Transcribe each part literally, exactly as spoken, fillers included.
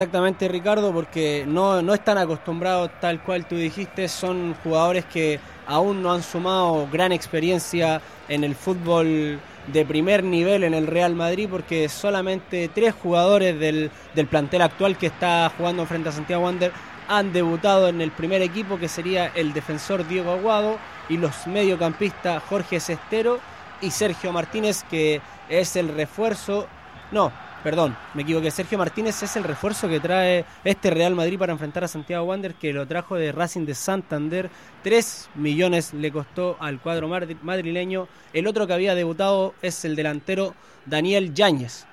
Exactamente, Ricardo, porque no, no están acostumbrados, tal cual tú dijiste, son jugadores que aún no han sumado gran experiencia en el fútbol de primer nivel en el Real Madrid, porque solamente tres jugadores del, del plantel actual que está jugando frente a Santiago Wanderers han debutado en el primer equipo, que sería el defensor Diego Aguado y los mediocampistas Jorge Cestero y Sergio Martínez, que es el refuerzo, no, Perdón, me equivoqué. Sergio Martínez es el refuerzo que trae este Real Madrid para enfrentar a Santiago Wanderers, que lo trajo de Racing de Santander. Tres millones le costó al cuadro madrileño. El otro que había debutado es el delantero Daniel Yáñez.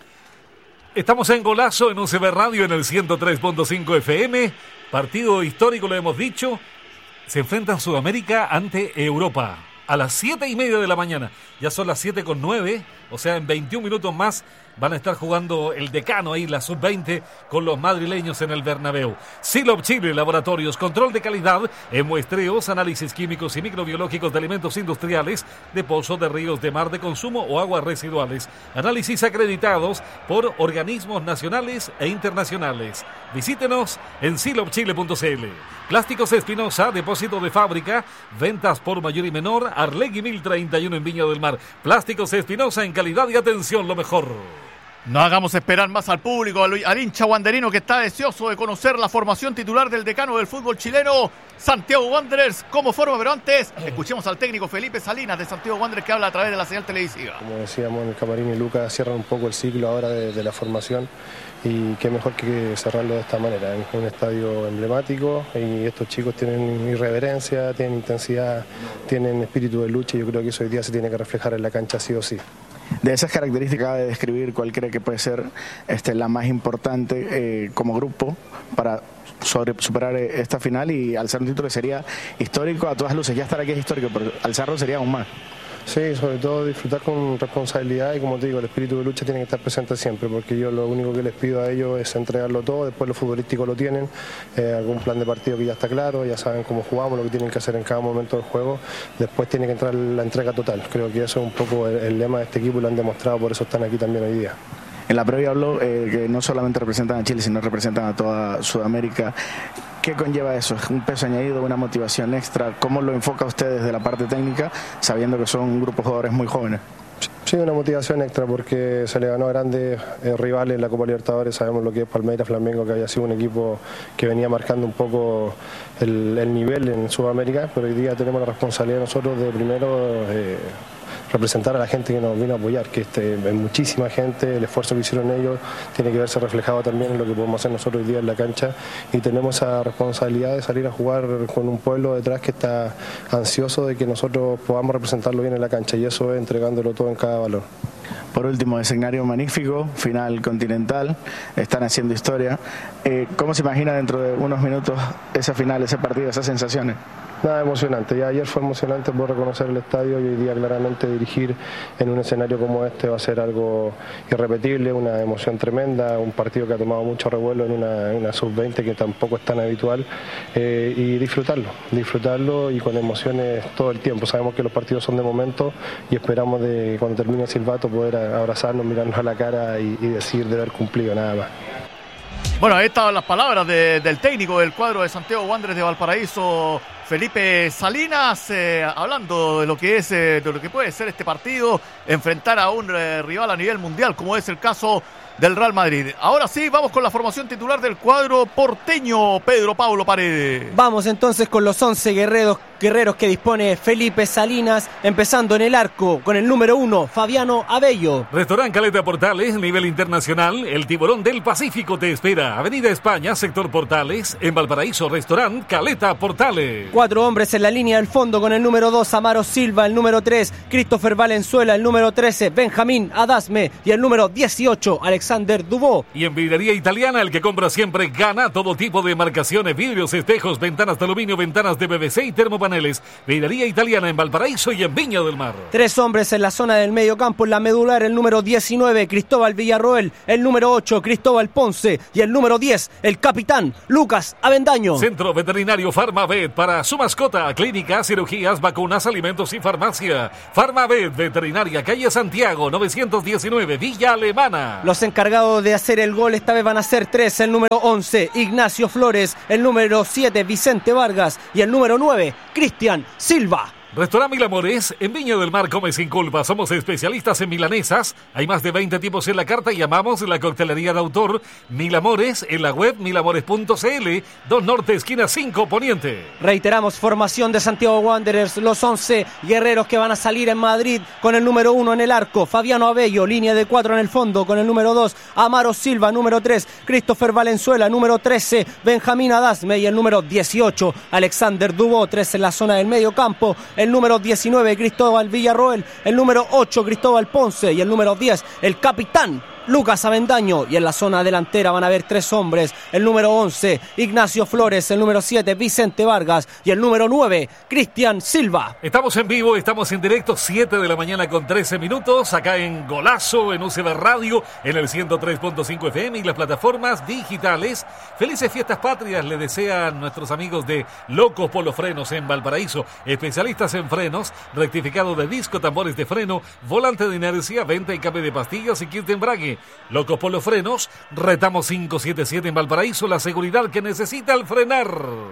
Estamos en Golazo en U C B Radio en el ciento tres punto cinco F M. Partido histórico, lo hemos dicho. Se enfrentan Sudamérica ante Europa a las siete y media de la mañana. Ya son las siete con nueve, o sea, en veintiún minutos más van a estar jugando el decano ahí, la sub veinte, con los madrileños en el Bernabéu. Silop Chile, laboratorios, control de calidad en muestreos, análisis químicos y microbiológicos de alimentos industriales, de pozos, de ríos, de mar, de consumo o aguas residuales. Análisis acreditados por organismos nacionales e internacionales. Visítenos en silop chile punto c l. Plásticos Espinosa, depósito de fábrica, ventas por mayor y menor, Arlegui mil treinta y uno en Viña del Mar. Plásticos Espinosa, en calidad y atención lo mejor. No hagamos esperar más al público, al, al hincha wanderino que está deseoso de conocer la formación titular del decano del fútbol chileno, Santiago Wanderers, cómo forma, pero antes escuchemos al técnico Felipe Salinas de Santiago Wanderers, que habla a través de la señal televisiva. Como decíamos, en el camarín y Lucas cierran un poco el ciclo ahora de, de la formación, y qué mejor que cerrarlo de esta manera, en un estadio emblemático, y estos chicos tienen irreverencia, tienen intensidad, tienen espíritu de lucha, y yo creo que eso hoy día se tiene que reflejar en la cancha sí o sí. De esas características de describir, ¿cuál cree que puede ser este, la más importante eh, como grupo para sobre, superar esta final y alzar un título que sería histórico? A todas luces, ya estar aquí es histórico, pero alzarlo sería aún más. Sí, sobre todo disfrutar con responsabilidad, y como te digo, el espíritu de lucha tiene que estar presente siempre, porque yo lo único que les pido a ellos es entregarlo todo. Después los futbolísticos lo tienen, eh, algún plan de partido que ya está claro, ya saben cómo jugamos, lo que tienen que hacer en cada momento del juego. Después tiene que entrar la entrega total. Creo que eso es un poco el, el lema de este equipo, y lo han demostrado, por eso están aquí también hoy día. En la previa habló eh, que no solamente representan a Chile, sino representan a toda Sudamérica. ¿Qué conlleva eso? ¿Es un peso añadido, una motivación extra? ¿Cómo lo enfoca usted desde la parte técnica, sabiendo que son un grupo de jugadores muy jóvenes? Sí, una motivación extra, porque se le ganó a grandes eh, rivales en la Copa Libertadores. Sabemos lo que es Palmeiras, Flamengo, que había sido un equipo que venía marcando un poco el, el nivel en Sudamérica, pero hoy día tenemos la responsabilidad nosotros de primero eh, representar a la gente que nos vino a apoyar, que este, es muchísima gente. El esfuerzo que hicieron ellos tiene que verse reflejado también en lo que podemos hacer nosotros hoy día en la cancha, y tenemos esa responsabilidad de salir a jugar con un pueblo detrás que está ansioso de que nosotros podamos representarlo bien en la cancha, y eso es entregándolo todo en cada valor. Por último, escenario magnífico, final continental, están haciendo historia. Eh, ¿Cómo se imagina dentro de unos minutos esa final, ese partido, esas sensaciones? Nada, emocionante. Ya ayer fue emocionante por reconocer el estadio, y hoy día claramente dirigir en un escenario como este va a ser algo irrepetible, una emoción tremenda, un partido que ha tomado mucho revuelo en una, en una sub veinte que tampoco es tan habitual, eh, y disfrutarlo, disfrutarlo y con emociones todo el tiempo. Sabemos que los partidos son de momento, y esperamos de cuando termine el silbato poder abrazarnos, mirarnos a la cara y, y decir de haber cumplido, nada más. Bueno, ahí estaban las palabras de, del técnico del cuadro de Santiago Wanderers de Valparaíso, Felipe Salinas, eh, hablando de lo que es, eh, de lo que puede ser este partido, enfrentar a un eh, rival a nivel mundial, como es el caso del Real Madrid. Ahora sí, vamos con la formación titular del cuadro porteño, Pedro Pablo Paredes. Vamos entonces con los once guerreros, guerreros que dispone Felipe Salinas, empezando en el arco con el número uno, Fabiano Abello. Restaurant Caleta Portales, nivel internacional, el tiburón del Pacífico te espera. Avenida España, sector Portales, en Valparaíso, Restaurant Caleta Portales. Cuatro hombres en la línea del fondo con el número dos, Amaro Silva, el número tres, Christopher Valenzuela, el número trece, Benjamín Adasme, y el número dieciocho, Alexander Dubó. Y en Vidrería Italiana, el que compra siempre gana. Todo tipo de marcaciones, vidrios, espejos, ventanas de aluminio, ventanas de P V C y termopaneles. Vidrería Italiana en Valparaíso y en Viña del Mar. Tres hombres en la zona del medio campo, en la medular, el número diecinueve, Cristóbal Villarroel, el número ocho, Cristóbal Ponce, y el número diez, el capitán Lucas Avendaño. Centro Veterinario Farmavet, para su mascota, clínicas, cirugías, vacunas, alimentos y farmacia. Farmavet Veterinaria, calle Santiago, novecientos diecinueve, Villa Alemana. Los encargados encargado de hacer el gol. Esta vez van a ser tres. El número once, Ignacio Flores. El número siete, Vicente Vargas. Y el número nueve, Cristian Silva. Restaurante Mil Amores, en Viña del Mar come sin culpa. Somos especialistas en milanesas. Hay más de veinte tipos en la carta y llamamos la coctelería de autor Mil Amores en la web mil amores punto c l, dos Norte, esquina cinco Poniente. Reiteramos, formación de Santiago Wanderers, los once guerreros que van a salir en Madrid con el número uno en el arco, Fabiano Abello, línea de cuatro en el fondo con el número dos, Amaro Silva, número tres, Christopher Valenzuela, número trece, Benjamín Adasme y el número dieciocho, Alexander Dubó, tres en la zona del medio campo. El número diecinueve, Cristóbal Villarroel. El número ocho, Cristóbal Ponce. Y el número diez, el capitán Lucas Avendaño. Y en la zona delantera van a haber tres hombres. El número once, Ignacio Flores. El número siete, Vicente Vargas. Y el número nueve, Cristian Silva. Estamos en vivo, estamos en directo, siete de la mañana con trece minutos. Acá en Golazo, en U C B Radio, en el ciento tres punto cinco F M y las plataformas digitales. Felices fiestas patrias le desean nuestros amigos de Locos Polo Frenos en Valparaíso. Especialistas en frenos, rectificado de disco, tambores de freno, volante de inercia, venta y cambio de pastillas y kit de embrague. Locos Polo Frenos, Retamo cinco siete siete en Valparaíso, la seguridad que necesita al frenar.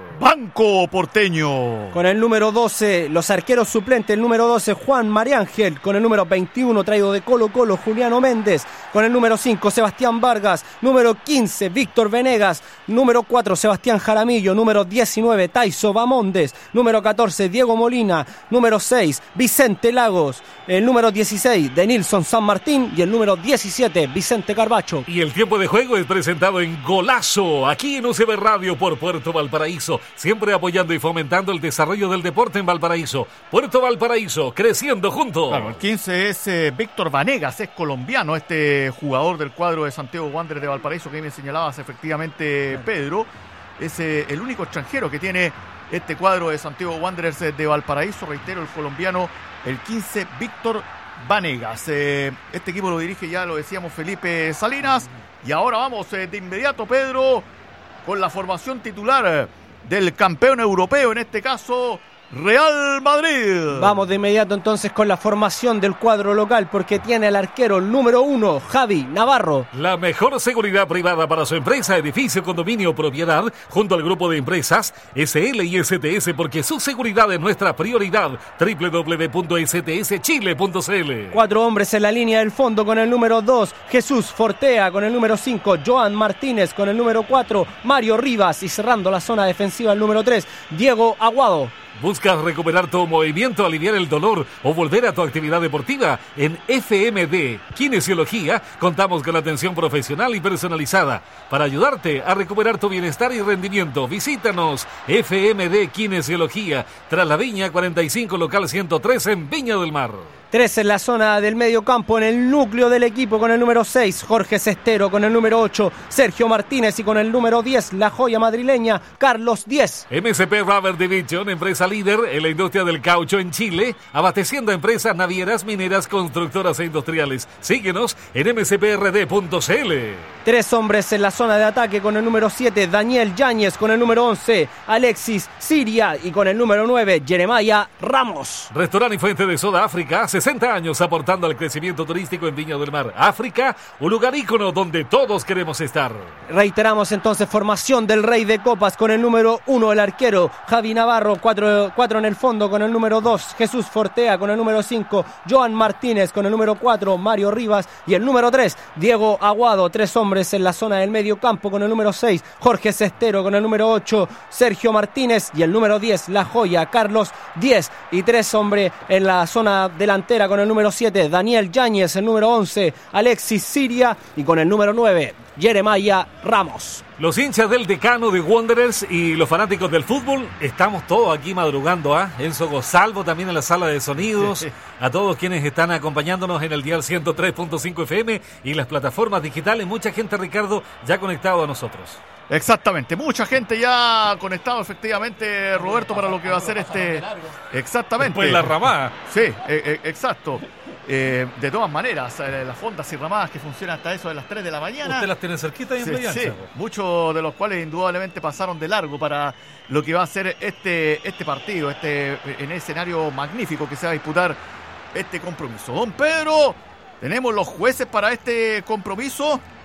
Banco Porteño. Con el número doce, los arqueros suplentes, el número doce, Juan Mariángel. Con el número veintiuno, traído de Colo Colo, Juliano Méndez. Con el número cinco, Sebastián Vargas. Número quince, Víctor Venegas. Número cuatro, Sebastián Jaramillo. Número diecinueve, Taiso Bamondes. Número catorce, Diego Molina. Número seis, Vicente Lagos. El número dieciséis, Denilson San Martín. Y el número diecisiete, Vicente Carbacho. Y el tiempo de juego es presentado en Golazo, aquí en U C B Radio por Puerto Valparaíso, siempre apoyando y fomentando el desarrollo del deporte en Valparaíso. Puerto Valparaíso, creciendo juntos. Claro, el quince es eh, Víctor Vanegas, es colombiano, este jugador del cuadro de Santiago Wanderers de Valparaíso que me señalabas efectivamente, Pedro. Es eh, el único extranjero que tiene este cuadro de Santiago Wanderers de Valparaíso, reitero, el colombiano, el quince, Víctor Vanegas. Eh, este equipo lo dirige, ya lo decíamos, Felipe Salinas. Y ahora vamos eh, de inmediato, Pedro, con la formación titular del campeón europeo, en este caso Real Madrid. Vamos de inmediato entonces con la formación del cuadro local, porque tiene al arquero número uno, Javi Navarro. La mejor seguridad privada para su empresa, edificio, condominio o propiedad, junto al grupo de empresas S L y S T S, porque su seguridad es nuestra prioridad. doble u doble u doble u punto s t s chile punto c l. Cuatro hombres en la línea del fondo con el número dos, Jesús Fortea. Con el número cinco, Joan Martínez. Con el número cuatro, Mario Rivas. Y cerrando la zona defensiva, el número tres, Diego Aguado. ¿Buscas recuperar tu movimiento, aliviar el dolor o volver a tu actividad deportiva? En F M D Kinesiología contamos con atención profesional y personalizada para ayudarte a recuperar tu bienestar y rendimiento. Visítanos, F M D Kinesiología, tras la Viña cuarenta y cinco, local ciento tres en Viña del Mar. Tres en la zona del medio campo, en el núcleo del equipo, con el número seis, Jorge Cestero. Con el número ocho, Sergio Martínez. Y con el número diez, la joya madrileña, Carlos Diez. M S P Rubber Division, empresa líder en la industria del caucho en Chile, abasteciendo a empresas navieras, mineras, constructoras e industriales. Síguenos en m s p r d punto c l. Tres hombres en la zona de ataque, con el número siete, Daniel Yáñez. Con el número once, Alexis Siria. Y con el número nueve, Jeremiah Ramos. Restaurante y fuente de soda África, sesenta años aportando al crecimiento turístico en Viña del Mar. África, un lugar ícono donde todos queremos estar. Reiteramos entonces, formación del Rey de Copas. Con el número uno, el arquero Javi Navarro. Cuatro, cuatro en el fondo, con el número dos, Jesús Fortea. Con el número cinco, Joan Martínez. Con el número cuatro, Mario Rivas. Y el número tres, Diego Aguado. Tres hombres en la zona del medio campo, con el número seis, Jorge Cestero. Con el número ocho, Sergio Martínez. Y el número diez, la joya, Carlos Diez. Y tres hombres en la zona delantera, con el número siete, Daniel Yáñez. El número once, Alexis Siria. Y con el número nueve, Jeremiah Ramos. Los hinchas del Decano de Wanderers y los fanáticos del fútbol, estamos todos aquí madrugando, ¿ah? ¿eh? Enzo Gonzalvo también en la sala de sonidos, a todos quienes están acompañándonos en el dial ciento tres punto cinco F M y las plataformas digitales. Mucha gente, Ricardo, ya conectado a nosotros. Exactamente, mucha gente ya conectado, efectivamente, Roberto, para lo que va a ser este... Exactamente. Después la ramada. Sí, eh, eh, exacto. Eh, de todas maneras, eh, las fondas y ramadas que funcionan hasta eso de las tres de la mañana. Usted las tiene cerquita y en sí, Bellanza. Sí, muchos de los cuales indudablemente pasaron de largo para lo que va a ser este, este partido, este en el escenario magnífico que se va a disputar este compromiso. Don Pedro, tenemos los jueces para este compromiso.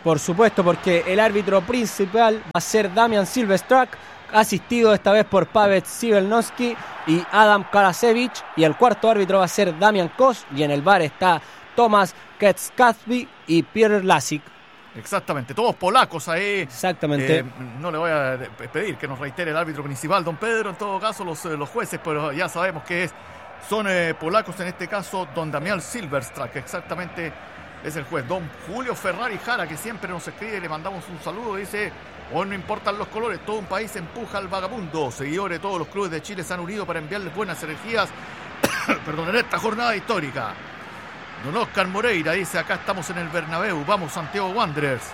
Por supuesto, porque el árbitro principal va a ser Damian Silverstruck, asistido esta vez por Pavel Sibelnowski y Adam Karasevich, y el cuarto árbitro va a ser Damian Kos, y en el V A R está Tomasz Kecskazbi y Pierre Lasik. Exactamente, todos polacos ahí. Exactamente. Eh, no le voy a pedir que nos reitere el árbitro principal, don Pedro, en todo caso los, los jueces, pero ya sabemos que es, son eh, polacos, en este caso don Damian Silverstruck, exactamente es el juez. Don Julio Ferrari Jara, que siempre nos escribe, le mandamos un saludo, dice: hoy no importan los colores, todo un país empuja al vagabundo. Seguidores de todos los clubes de Chile se han unido para enviarles buenas energías perdón, en esta jornada histórica. Don Oscar Moreira dice: acá estamos en el Bernabéu, vamos Santiago Wanderers.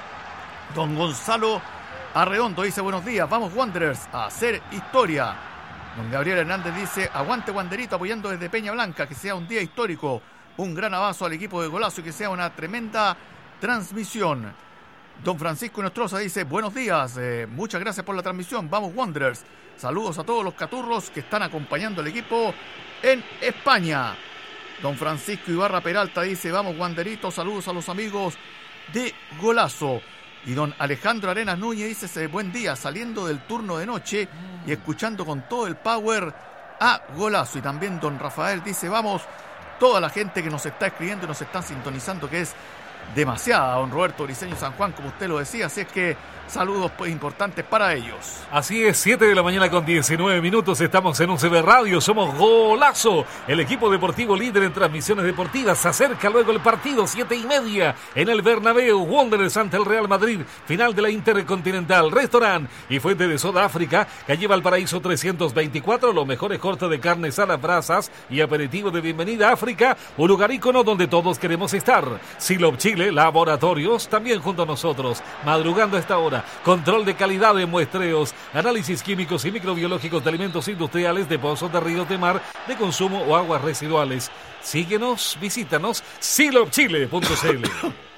Don Gonzalo Arredondo dice: buenos días, vamos Wanderers a hacer historia. Don Gabriel Hernández dice: aguante Wanderito, apoyando desde Peña Blanca, que sea un día histórico, un gran abrazo al equipo de Golazo y que sea una tremenda transmisión. Don Francisco Nostroza dice: buenos días, eh, muchas gracias por la transmisión, vamos Wanderers. Saludos a todos los caturros que están acompañando al equipo en España. Don Francisco Ibarra Peralta dice: vamos Wanderito, saludos a los amigos de Golazo. Y don Alejandro Arenas Núñez dice: buen día, saliendo del turno de noche y escuchando con todo el power a Golazo. Y también don Rafael dice: vamos, toda la gente que nos está escribiendo y nos está sintonizando, que es demasiada, don Roberto Briceño San Juan, como usted lo decía, así es que saludos pues importantes para ellos. Así es, siete de la mañana con diecinueve minutos, estamos en U C B Radio, somos Golazo, el equipo deportivo líder en transmisiones deportivas. Se acerca luego el partido, siete y media en el Bernabéu, Wanderers ante el Real Madrid, final de la Intercontinental. Restaurant y fuente de soda África, calle Valparaíso trescientos veinticuatro, los mejores cortes de carnes a las brasas y aperitivo de bienvenida a África, un lugar ícono donde todos queremos estar. Silop Chile, laboratorios, también junto a nosotros, madrugando a esta hora. Control de calidad de muestreos, análisis químicos y microbiológicos de alimentos industriales, de pozos de ríos de mar, de consumo o aguas residuales. Síguenos, visítanos, silop chile punto c l.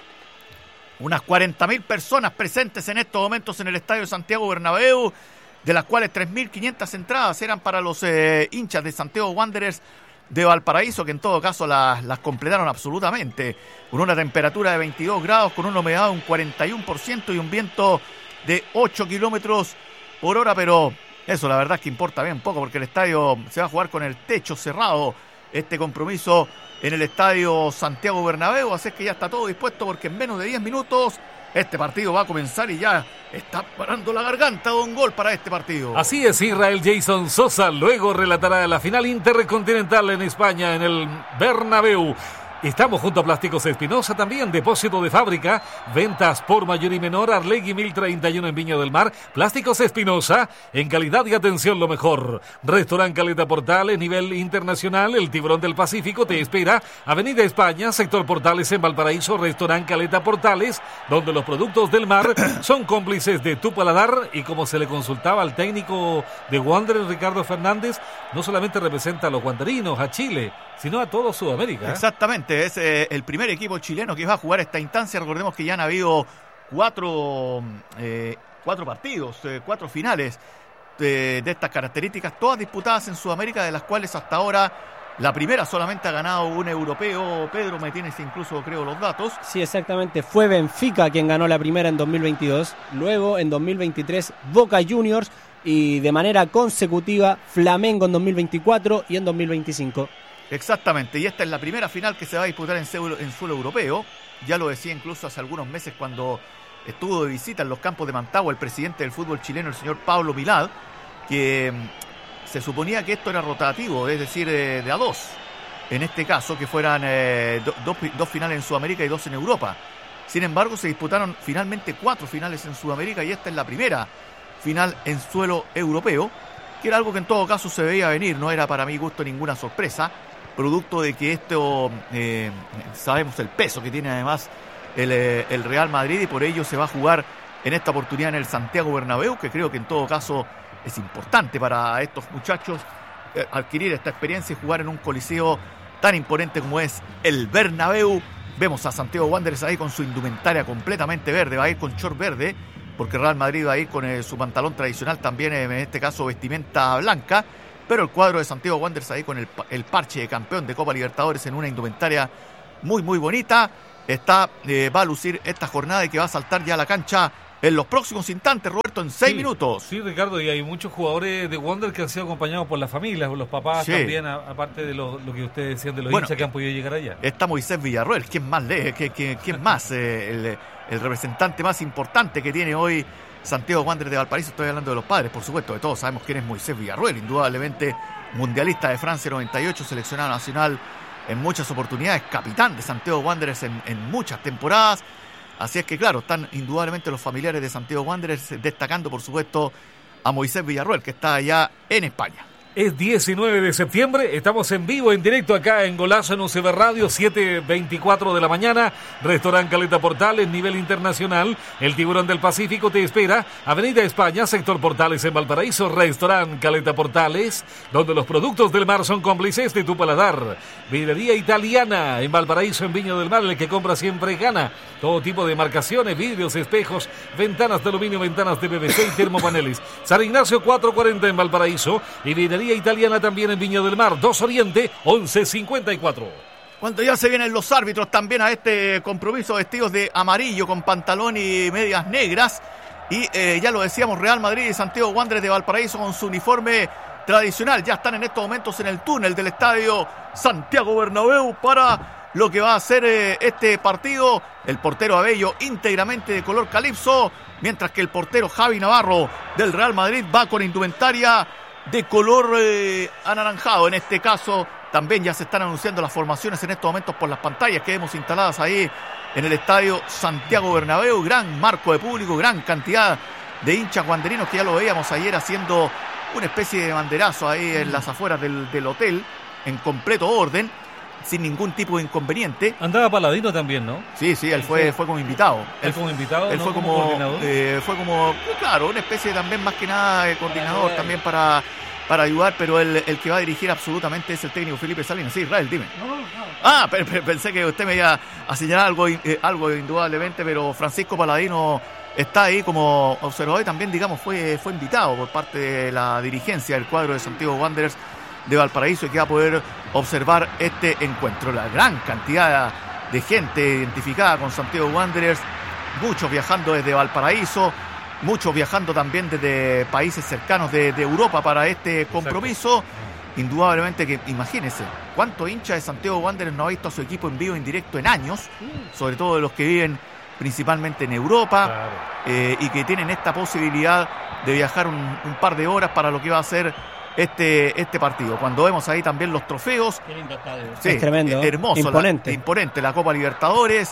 Unas cuarenta mil personas presentes en estos momentos en el Estadio Santiago Bernabéu, de las cuales tres mil quinientas entradas eran para los eh, hinchas de Santiago Wanderers de Valparaíso, que en todo caso las, las completaron absolutamente, con una temperatura de veintidós grados, con una humedad de un cuarenta y uno por ciento y un viento de ocho kilómetros por hora, pero eso la verdad es que importa bien poco, porque el estadio se va a jugar con el techo cerrado, este compromiso en el Estadio Santiago Bernabéu, así que ya está todo dispuesto, porque en menos de diez minutos este partido va a comenzar y ya está parando la garganta don Gol para este partido. Así es, Israel Jason Sosa luego relatará la final intercontinental en España en el Bernabéu. Estamos junto a Plásticos Espinosa también, depósito de fábrica, ventas por mayor y menor, Arlegui mil treinta y uno en Viña del Mar. Plásticos Espinosa, en calidad y atención lo mejor. Restaurant Caleta Portales, nivel internacional, el Tiburón del Pacífico te espera. Avenida España, sector Portales en Valparaíso, Restaurant Caleta Portales, donde los productos del mar son cómplices de tu paladar. Y como se le consultaba al técnico de Wanderers, Ricardo Fernández, no solamente representa a los wanderinos, a Chile, sino a todo Sudamérica. Exactamente, es eh, el primer equipo chileno que va a jugar esta instancia. Recordemos que ya han habido cuatro, eh, cuatro partidos, eh, cuatro finales de, de estas características, todas disputadas en Sudamérica, de las cuales hasta ahora la primera solamente ha ganado un europeo. Pedro, me tienes incluso, creo, los datos. Sí, exactamente, fue Benfica quien ganó la primera en dos mil veintidós, luego en dos mil veintitrés Boca Juniors y de manera consecutiva Flamengo en dos mil veinticuatro y en dos mil veinticinco. Exactamente, y esta es la primera final que se va a disputar en, suelo, en suelo europeo. Ya lo decía incluso hace algunos meses cuando estuvo de visita en los campos de Mantagua el presidente del fútbol chileno, el señor Pablo Milad, que se suponía que esto era rotativo, es decir, eh, de a dos. En este caso, que fueran eh, do, dos, dos finales en Sudamérica y dos en Europa. Sin embargo, se disputaron finalmente cuatro finales en Sudamérica y esta es la primera final en suelo europeo, que era algo que en todo caso se veía venir, no era para mi gusto ninguna sorpresa, producto de que esto, eh, sabemos el peso que tiene además el, eh, el Real Madrid, y por ello se va a jugar en esta oportunidad en el Santiago Bernabéu, que creo que en todo caso es importante para estos muchachos eh, adquirir esta experiencia y jugar en un coliseo tan imponente como es el Bernabéu. Vemos a Santiago Wanderers ahí con su indumentaria completamente verde, va a ir con short verde, porque Real Madrid va a ir con eh, su pantalón tradicional también, eh, en este caso vestimenta blanca, pero el cuadro de Santiago Wanderers ahí con el, el parche de campeón de Copa Libertadores en una indumentaria muy muy bonita. está eh, va a lucir esta jornada y que va a saltar ya a la cancha en los próximos instantes, Roberto, en seis sí, minutos. Sí, Ricardo, y hay muchos jugadores de Wander que han sido acompañados por las familias, por los papás sí. también, a, aparte de lo, lo que ustedes decían de los bueno, hinchas que han podido llegar allá. Está Moisés Villarroel, ¿quién más lee? ¿Quién, quién, quién más? Eh, el, el representante más importante que tiene hoy Santiago Wanderers de Valparaíso. Estoy hablando de los padres, por supuesto, de todos sabemos quién es Moisés Villarroel, indudablemente mundialista de Francia noventa y ocho, seleccionado nacional en muchas oportunidades, capitán de Santiago Wanderers en, en muchas temporadas. Así es que, claro, están indudablemente los familiares de Santiago Wanderers destacando, por supuesto, a Moisés Villarroel, que está allá en España. Es diecinueve de septiembre, estamos en vivo, en directo acá en Golazo en U C B Radio, siete veinticuatro de la mañana, Restaurant Caleta Portales, nivel internacional, el Tiburón del Pacífico te espera, Avenida España, sector Portales en Valparaíso, Restaurant Caleta Portales, donde los productos del mar son cómplices de tu paladar. Vidrería Italiana en Valparaíso, en Viña del Mar, el que compra siempre gana. Todo tipo de marcaciones, vidrios, espejos, ventanas de aluminio, ventanas de P V C y termopaneles. San Ignacio cuatrocientos cuarenta en Valparaíso y Vidrería Italiana también en Viña del Mar, dos Oriente, once cincuenta y cuatro. Cuando ya se vienen los árbitros también a este compromiso vestidos de amarillo con pantalón y medias negras. Y eh, ya lo decíamos, Real Madrid y Santiago Wanderers de Valparaíso con su uniforme tradicional. Ya están en estos momentos en el túnel del estadio Santiago Bernabéu para lo que va a ser eh, este partido. El portero Abello íntegramente de color calipso, mientras que el portero Javi Navarro del Real Madrid va con indumentaria de color eh, anaranjado. En este caso también ya se están anunciando las formaciones en estos momentos por las pantallas que vemos instaladas ahí en el estadio Santiago Bernabéu. Gran marco de público, gran cantidad de hinchas wanderinos que ya lo veíamos ayer haciendo una especie de banderazo ahí en las afueras del, del hotel en completo orden, sin ningún tipo de inconveniente. Andaba Paladino también, ¿no? Sí, sí, él fue, fue como invitado. Él como invitado, él ¿no? fue como, como, coordinador. Eh, fue como, claro, una especie también más que nada de coordinador también para, para ayudar, pero el, el que va a dirigir absolutamente es el técnico Felipe Salinas. Sí, Israel, dime. No, no. Ah, pero, pero pensé que usted me iba a señalar algo, eh, algo indudablemente, pero Francisco Paladino está ahí como observador y también, digamos, fue, fue invitado por parte de la dirigencia del cuadro de Santiago Wanderers de Valparaíso y que va a poder observar este encuentro. La gran cantidad de gente identificada con Santiago Wanderers, muchos viajando desde Valparaíso, muchos viajando también desde países cercanos de, de Europa para este compromiso. Exacto. Indudablemente que, imagínense, cuántos hinchas de Santiago Wanderers no ha visto a su equipo en vivo en directo en años, sobre todo de los que viven principalmente en Europa, claro. eh, y que tienen esta posibilidad de viajar un, un par de horas para lo que va a ser este, este partido. Cuando vemos ahí también los trofeos, sí, es tremendo, hermoso, imponente. La, imponente, la Copa Libertadores,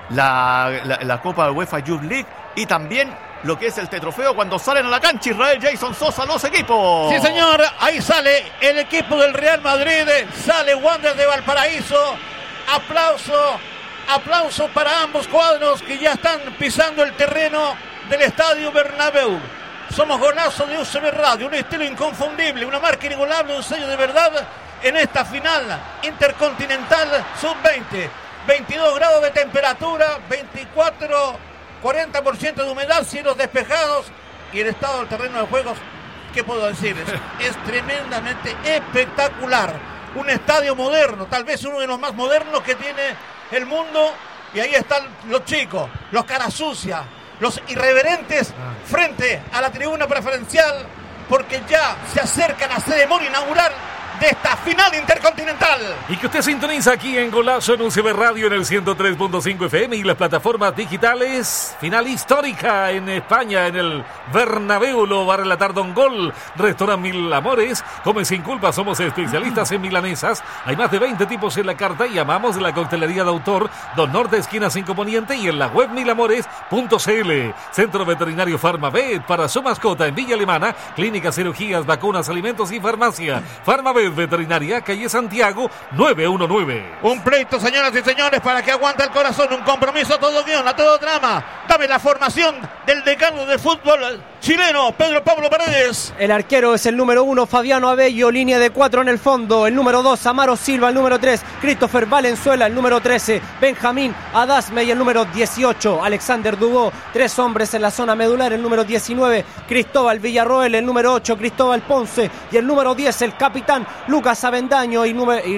la, la, la Copa UEFA Youth League y también lo que es el tetrofeo cuando salen a la cancha. Israel, Jason Sosa, los equipos. Sí, señor, ahí sale el equipo del Real Madrid, sale Wanderers de Valparaíso. Aplauso, aplauso para ambos cuadros que ya están pisando el terreno del Estadio Bernabéu. Somos Golazo de U C B Radio, un estilo inconfundible, una marca inigualable, un sello de verdad en esta final intercontinental sub veinte. veintidós grados de temperatura, veinticuatro, cuarenta por ciento de humedad, cielos despejados y el estado del terreno de juegos, ¿qué puedo decir? Es, es tremendamente espectacular. Un estadio moderno, tal vez uno de los más modernos que tiene el mundo, y ahí están los chicos, los caras sucias, los irreverentes frente a la tribuna preferencial, porque ya se acerca la ceremonia inaugural de esta final intercontinental. Y que usted sintoniza aquí en Golazo en U C B Radio en el ciento tres punto cinco F M y las plataformas digitales. Final histórica en España, en el Bernabéu, lo va a relatar Don Gol. Restaurant Mil Amores, come sin culpa, somos especialistas en milanesas. Hay más de veinte tipos en la carta y amamos la coctelería de autor. Don Norte, esquina cinco Poniente y en la web mil amores punto c l. Centro Veterinario Farmavet para su mascota en Villa Alemana. Clínicas, cirugías, vacunas, alimentos y farmacia. Farmavet Veterinaria, calle Santiago, novecientos diecinueve. Un pleito, señoras y señores, para que aguante el corazón. Un compromiso a todo guión, a todo drama. Dame la formación del decano de fútbol chileno, Pedro Pablo Paredes. El arquero es el número uno, Fabiano Abello, línea de cuatro en el fondo. El número dos, Amaro Silva. El número tres, Christopher Valenzuela. El número trece, Benjamín Adasme. Y el número dieciocho, Alexander Dubó. Tres hombres en la zona medular. El número diecinueve, Cristóbal Villarroel. El número ocho, Cristóbal Ponce. Y el número diez, el capitán Lucas Avendaño. Y, número, y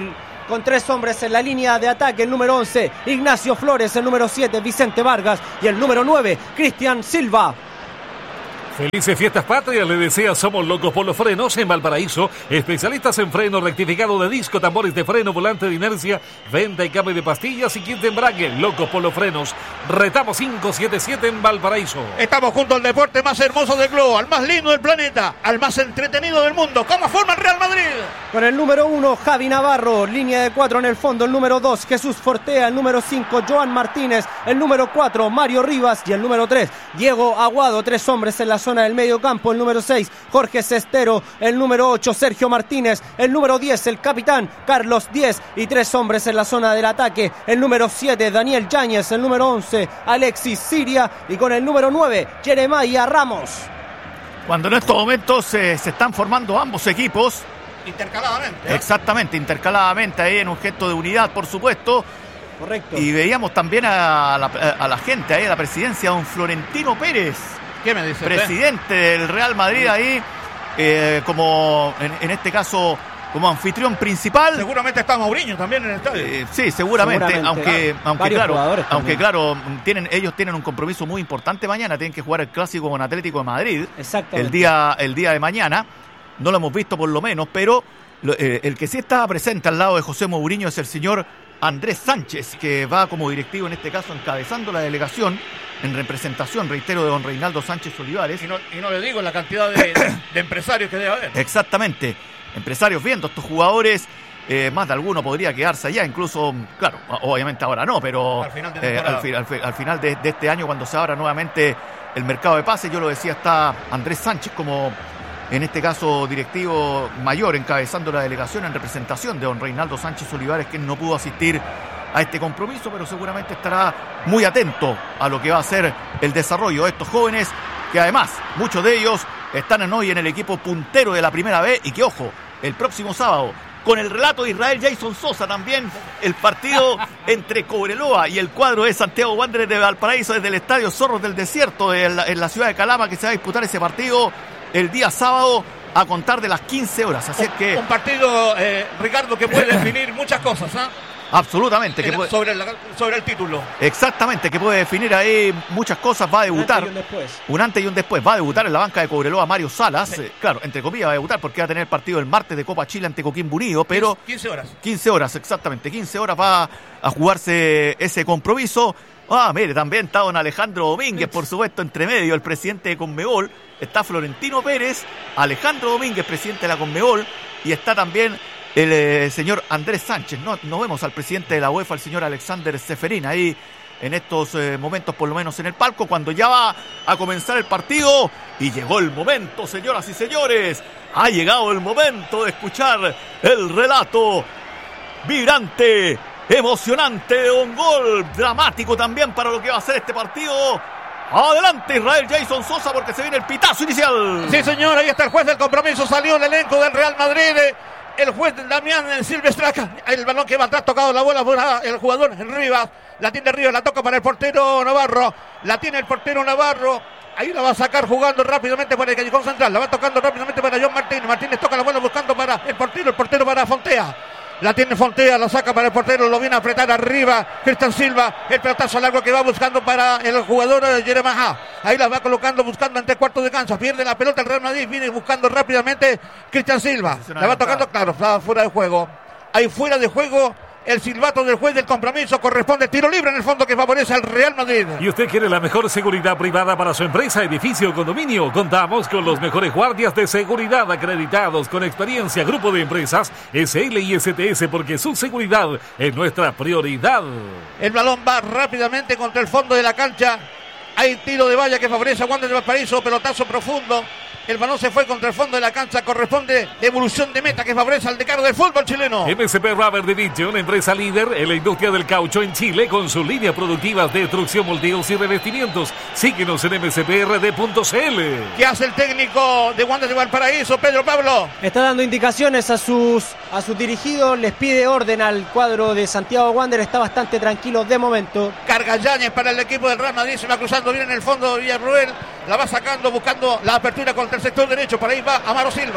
con tres hombres en la línea de ataque. El número once, Ignacio Flores. El número siete, Vicente Vargas. Y el número nueve, Cristian Silva. Felices fiestas patrias, le desea Somos Locos por los Frenos en Valparaíso. Especialistas en freno, rectificado de disco, tambores de freno, volante de inercia, venta y cambio de pastillas y kit de embrague. Locos por los Frenos. Retamos cinco siete siete en Valparaíso. Estamos junto al deporte más hermoso del globo, al más lindo del planeta, al más entretenido del mundo. ¿Cómo forma el Real Madrid? Con el número uno, Javi Navarro. Línea de cuatro en el fondo. El número dos, Jesús Fortea. El número cinco, Joan Martínez. El número cuatro, Mario Rivas. Y el número tres, Diego Aguado. Tres hombres en la zona del medio campo. El número seis, Jorge Cestero. El número ocho, Sergio Martínez. El número diez, el capitán Carlos Díez. Y tres hombres en la zona del ataque. El número siete, Daniel Yáñez. El número once, Alexis Siria. Y con el número nueve, Jeremiah Ramos. Cuando en estos momentos eh, se están formando ambos equipos. Intercaladamente. ¿eh? Exactamente, intercaladamente ahí en un gesto de unidad, por supuesto. Correcto. Y veíamos también a la, a la gente ahí, a la presidencia, don Florentino Pérez. ¿Qué me dice Presidente usted? Del Real Madrid ahí, eh, como en, en este caso, como anfitrión principal. Seguramente está Mourinho también en el estadio. Eh, sí, seguramente, seguramente. aunque, ah, aunque claro, aunque también. claro, tienen, ellos tienen un compromiso muy importante mañana, tienen que jugar el clásico con Atlético de Madrid. Exactamente. El día, el día de mañana. No lo hemos visto por lo menos, pero eh, el que sí estaba presente al lado de José Mourinho es el señor Andrés Sánchez, que va como directivo en este caso encabezando la delegación en representación, reitero, de don Reinaldo Sánchez Olivares. Y no, y no le digo la cantidad de, de empresarios que debe haber. Exactamente, empresarios viendo estos jugadores, eh, más de alguno podría quedarse allá, incluso, claro, obviamente ahora no, pero al final, de eh, al, fi, al, fi, al final de, de este año, cuando se abra nuevamente el mercado de pases, yo lo decía, está Andrés Sánchez como, en este caso, directivo mayor, encabezando la delegación en representación de don Reinaldo Sánchez Olivares, que no pudo asistir a este compromiso, pero seguramente estará muy atento a lo que va a ser el desarrollo de estos jóvenes, que además, muchos de ellos están hoy en el equipo puntero de la Primera B, y que, ojo, el próximo sábado, con el relato de Israel Jason Sosa también, el partido entre Cobreloa y el cuadro de Santiago Wanderers de Valparaíso desde el estadio Zorros del Desierto en la, en la ciudad de Calama, que se va a disputar ese partido el día sábado a contar de las quince horas. Así un, que un partido, eh, Ricardo, que puede definir muchas cosas, ¿eh? Absolutamente. Que el, puede, sobre, la, sobre el título. Exactamente, que puede definir ahí muchas cosas. Va a debutar. Un antes y un después. Un antes y un después. Va a debutar en la banca de Cobreloa Mario Salas. Sí. Eh, claro, entre comillas va a debutar porque va a tener el partido el martes de Copa Chile ante Coquimbo Unido, pero quince horas. quince horas, exactamente. quince horas va a jugarse ese compromiso. Ah, mire, también está don Alejandro Domínguez, por supuesto, entre medio, el presidente de Conmebol. Está Florentino Pérez, Alejandro Domínguez, presidente de la Conmebol, y está también el eh, señor Andrés Sánchez. No, no vemos al presidente de la UEFA, el señor Alexander Seferín, ahí en estos eh, momentos, por lo menos en el palco, cuando ya va a comenzar el partido. Y llegó el momento, señoras y señores. Ha llegado el momento de escuchar el relato vibrante, emocionante de un gol dramático también para lo que va a ser este partido. Adelante Israel Jason Sosa, porque se viene el pitazo inicial. Sí, señor, ahí está el juez del compromiso. Salió el elenco del Real Madrid. El juez Damián Silvestraca. El balón que va atrás, tocado la bola por el jugador Rivas. La tiene Rivas, la toca para el portero Navarro. La tiene el portero Navarro. Ahí la va a sacar jugando rápidamente para el callejón central. La va tocando rápidamente para John Martínez. Martínez toca la bola buscando para el portero. El portero para Fontea. La tiene Fontea, la saca para el portero, lo viene a apretar arriba Cristian Silva, el pelotazo largo que va buscando para el jugador Jeremiah. Ahí la va colocando, buscando ante cuarto de cancha, pierde la pelota el Real Madrid, viene buscando rápidamente Cristian Silva. La va tocando, claro, está fuera de juego. Ahí fuera de juego. El silbato del juez del compromiso, corresponde tiro libre en el fondo que favorece al Real Madrid. ¿Y usted quiere la mejor seguridad privada para su empresa, edificio o condominio? Contamos con los mejores guardias de seguridad acreditados con experiencia. Grupo de empresas S L y S T S, porque su seguridad es nuestra prioridad. El balón va rápidamente contra el fondo de la cancha. Hay tiro de valla que favorece a Wanderers de Valparaíso, pelotazo profundo. El balón se fue contra el fondo de la cancha. Corresponde devolución de meta que favorece al decano del fútbol chileno. M S P Rubber Division, empresa líder en la industria del caucho en Chile, con su línea productiva de destrucción, moldeos y revestimientos. Síguenos en m s p r d punto c l. ¿Qué hace el técnico de Wanderers de Valparaíso, Pedro Pablo? Está dando indicaciones a sus, a sus dirigidos. Les pide orden al cuadro de Santiago Wanderers. Está bastante tranquilo de momento. Carga Yáñez para el equipo del Real Madrid. Se va cruzando bien en el fondo de Villarruel. La va sacando, buscando la apertura contra el sector derecho. Por ahí va Amaro Silva.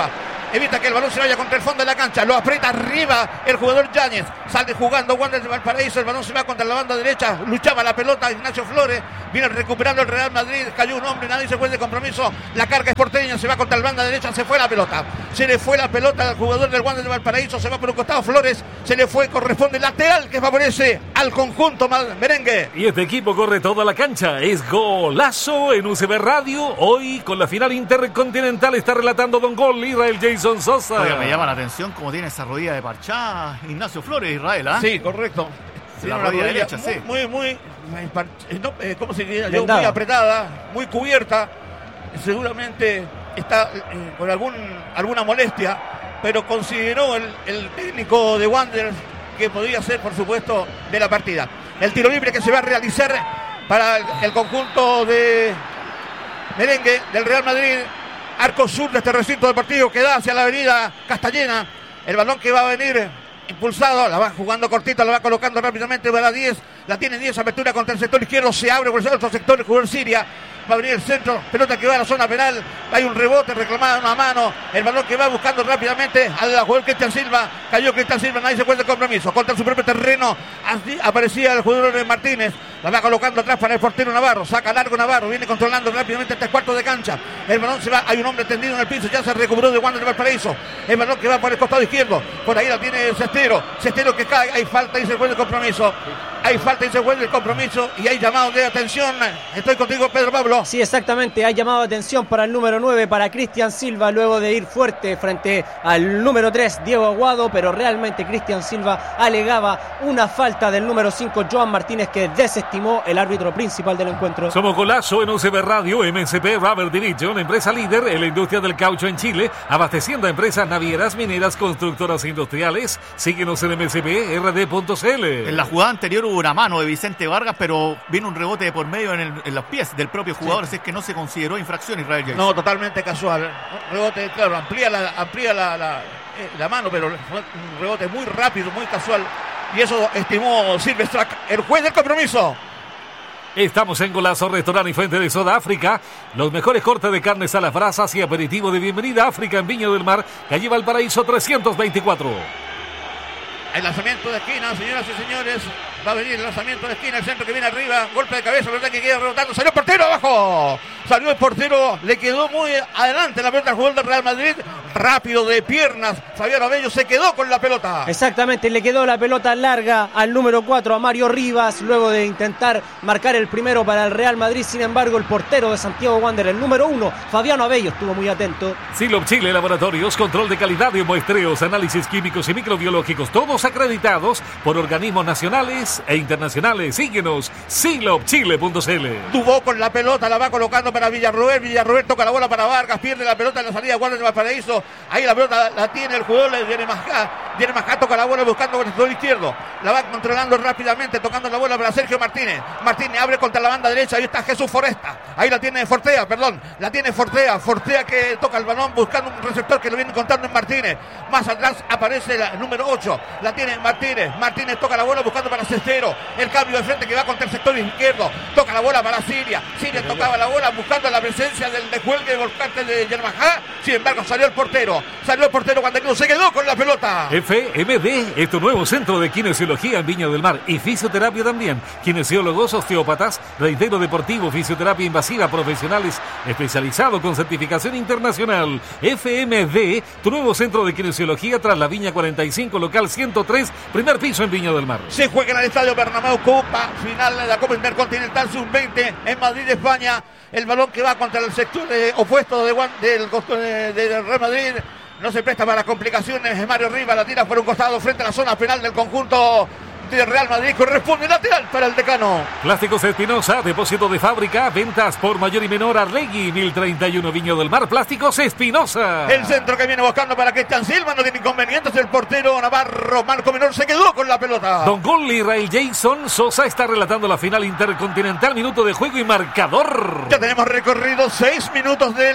evita que el balón se vaya contra el fondo de la cancha, lo aprieta arriba el jugador Yáñez, sale jugando Wander de Valparaíso, el balón se va contra la banda derecha, luchaba la pelota Ignacio Flores, viene recuperando el Real Madrid, cayó un hombre, nadie se fue de compromiso, la carga es porteña, se va contra la banda derecha, se fue la pelota, se le fue la pelota al jugador del Wander de Valparaíso, se va por un costado Flores, se le fue, corresponde lateral que favorece al conjunto merengue. Y este equipo corre toda la cancha, es golazo en U C B Radio, hoy con la final intercontinental está relatando Don Gol, Israel Jason Sosa. Oiga, me llama la atención cómo tiene esa rodilla de parchá Ignacio Flores, Israel, ¿ah? ¿eh? Sí, correcto. Sí, la rodilla, rodilla derecha, muy, sí. Muy, muy, no, ¿cómo se diría? Yo, muy apretada, muy cubierta. Seguramente está eh, con algún alguna molestia, pero consideró el, el técnico de Wanderers que podía ser, por supuesto, de la partida. El tiro libre que se va a realizar para el, el conjunto de merengue del Real Madrid. Arco sur de este recinto deportivo que da hacia la avenida Castellana. El balón que va a venir impulsado, la va jugando cortita, la va colocando rápidamente para diez. La tiene diez, apertura contra el sector izquierdo, se abre por el otro sector, el jugador Siria. Va a venir el centro, pelota que va a la zona penal, hay un rebote, reclamada una mano, el balón que va buscando rápidamente al jugador Cristian Silva, cayó Cristian Silva, nadie se cuenta el compromiso, contra su propio terreno, así aparecía el jugador Martínez, la va colocando atrás para el portero Navarro, saca largo Navarro, viene controlando rápidamente este cuarto de cancha, el balón se va, hay un hombre tendido en el piso, ya se recuperó de Wander de Valparaíso, el balón que va por el costado izquierdo, por ahí la tiene Cestero, Cestero que cae, hay falta y se vuelve el compromiso. Hay falta y se vuelve el compromiso y hay llamado de atención. Estoy contigo, Pedro Pablo. Sí, exactamente. Hay llamado de atención para el número nueve, para Cristian Silva, luego de ir fuerte frente al número tres, Diego Aguado, pero realmente Cristian Silva alegaba una falta del número cinco, Joan Martínez, que desestimó el árbitro principal del encuentro. Somos Golazo en U C B Radio, M C P Rubber Division, empresa líder en la industria del caucho en Chile, abasteciendo a empresas navieras, mineras, constructoras industriales. Síguenos en M C P R D punto C L. En la jugada anterior hubo una mano de Vicente Vargas, pero viene un rebote de por medio en, el, en los pies del propio jugador, sí. Así es que no se consideró infracción, Israel Jason. No, totalmente casual. Rebote, claro, amplía la, amplía la, la, eh, la mano, pero un rebote muy rápido, muy casual. Y eso estimó Silvestrak, el juez del compromiso. Estamos en Golazo, restaurante y fuente de soda África. Los mejores cortes de carnes a las brasas y aperitivo de bienvenida a África en Viña del Mar, calle Valparaíso trescientos veinticuatro. El lanzamiento de esquina, señoras y señores. Va a venir el lanzamiento de esquina, el centro que viene arriba, golpe de cabeza, verdad que queda rebotando, salió el portero abajo, salió el portero, le quedó muy adelante la pelota al jugador del Real Madrid, rápido de piernas, Fabián Abello se quedó con la pelota. Exactamente, le quedó la pelota larga al número cuatro, a Mario Rivas, luego de intentar marcar el primero para el Real Madrid. Sin embargo, el portero de Santiago Wanderers, el número uno, Fabián Abello, estuvo muy atento. Silop Chile Laboratorios, control de calidad y muestreos, análisis químicos y microbiológicos, todos acreditados por organismos nacionales e internacionales. Síguenos, silop chile punto c l. Dubó con la pelota, la va colocando para Villarroel. Villarroel toca la bola para Vargas, pierde la pelota en la salida, Wander de Valparaíso. Ahí la pelota la, la tiene el jugador de Yeremajá. Yeremajá toca la bola buscando con el sector izquierdo. La va controlando rápidamente, tocando la bola para Sergio Martínez. Martínez abre contra la banda derecha. Ahí está Jesús Foresta. Ahí la tiene Fortea, perdón. La tiene Fortea. Fortea que toca el balón buscando un receptor que lo viene encontrando en Martínez. Más atrás aparece la, el número ocho. La tiene Martínez. Martínez toca la bola buscando para Cestero. El cambio de frente que va contra el sector izquierdo. Toca la bola para Siria. Siria tocaba la bola buscando la presencia del descuelgue volcante de Yermajá. Sin embargo, salió el portero. Salió el portero cuando no se quedó con la pelota. F M D es tu nuevo centro de kinesiología en Viña del Mar y fisioterapia también. Kinesiólogos, osteópatas, reitero deportivo, fisioterapia invasiva, profesionales especializados con certificación internacional. F M D, tu nuevo centro de kinesiología tras la Viña cuarenta y cinco, local ciento tres, primer piso en Viña del Mar. Se juega en el estadio Bernabéu, Copa final de la Copa Intercontinental sub veinte en Madrid, España. El balón que va contra el sector eh, opuesto de, del, de, de Real Madrid no se presta para complicaciones. Mario Rivas la tira por un costado frente a la zona penal del conjunto de Real Madrid. Corresponde lateral para el decano. Plásticos Espinosa, depósito de fábrica, ventas por mayor y menor, Arlegui, mil treinta y uno, Viña del Mar. Plásticos Espinosa. El centro que viene buscando para Cristian Silva, no tiene inconvenientes. El portero Navarro, Marco Menor, se quedó con la pelota. Don Gol, Israel Jason Sosa está relatando la final intercontinental, minuto de juego y marcador. Ya tenemos recorrido seis minutos del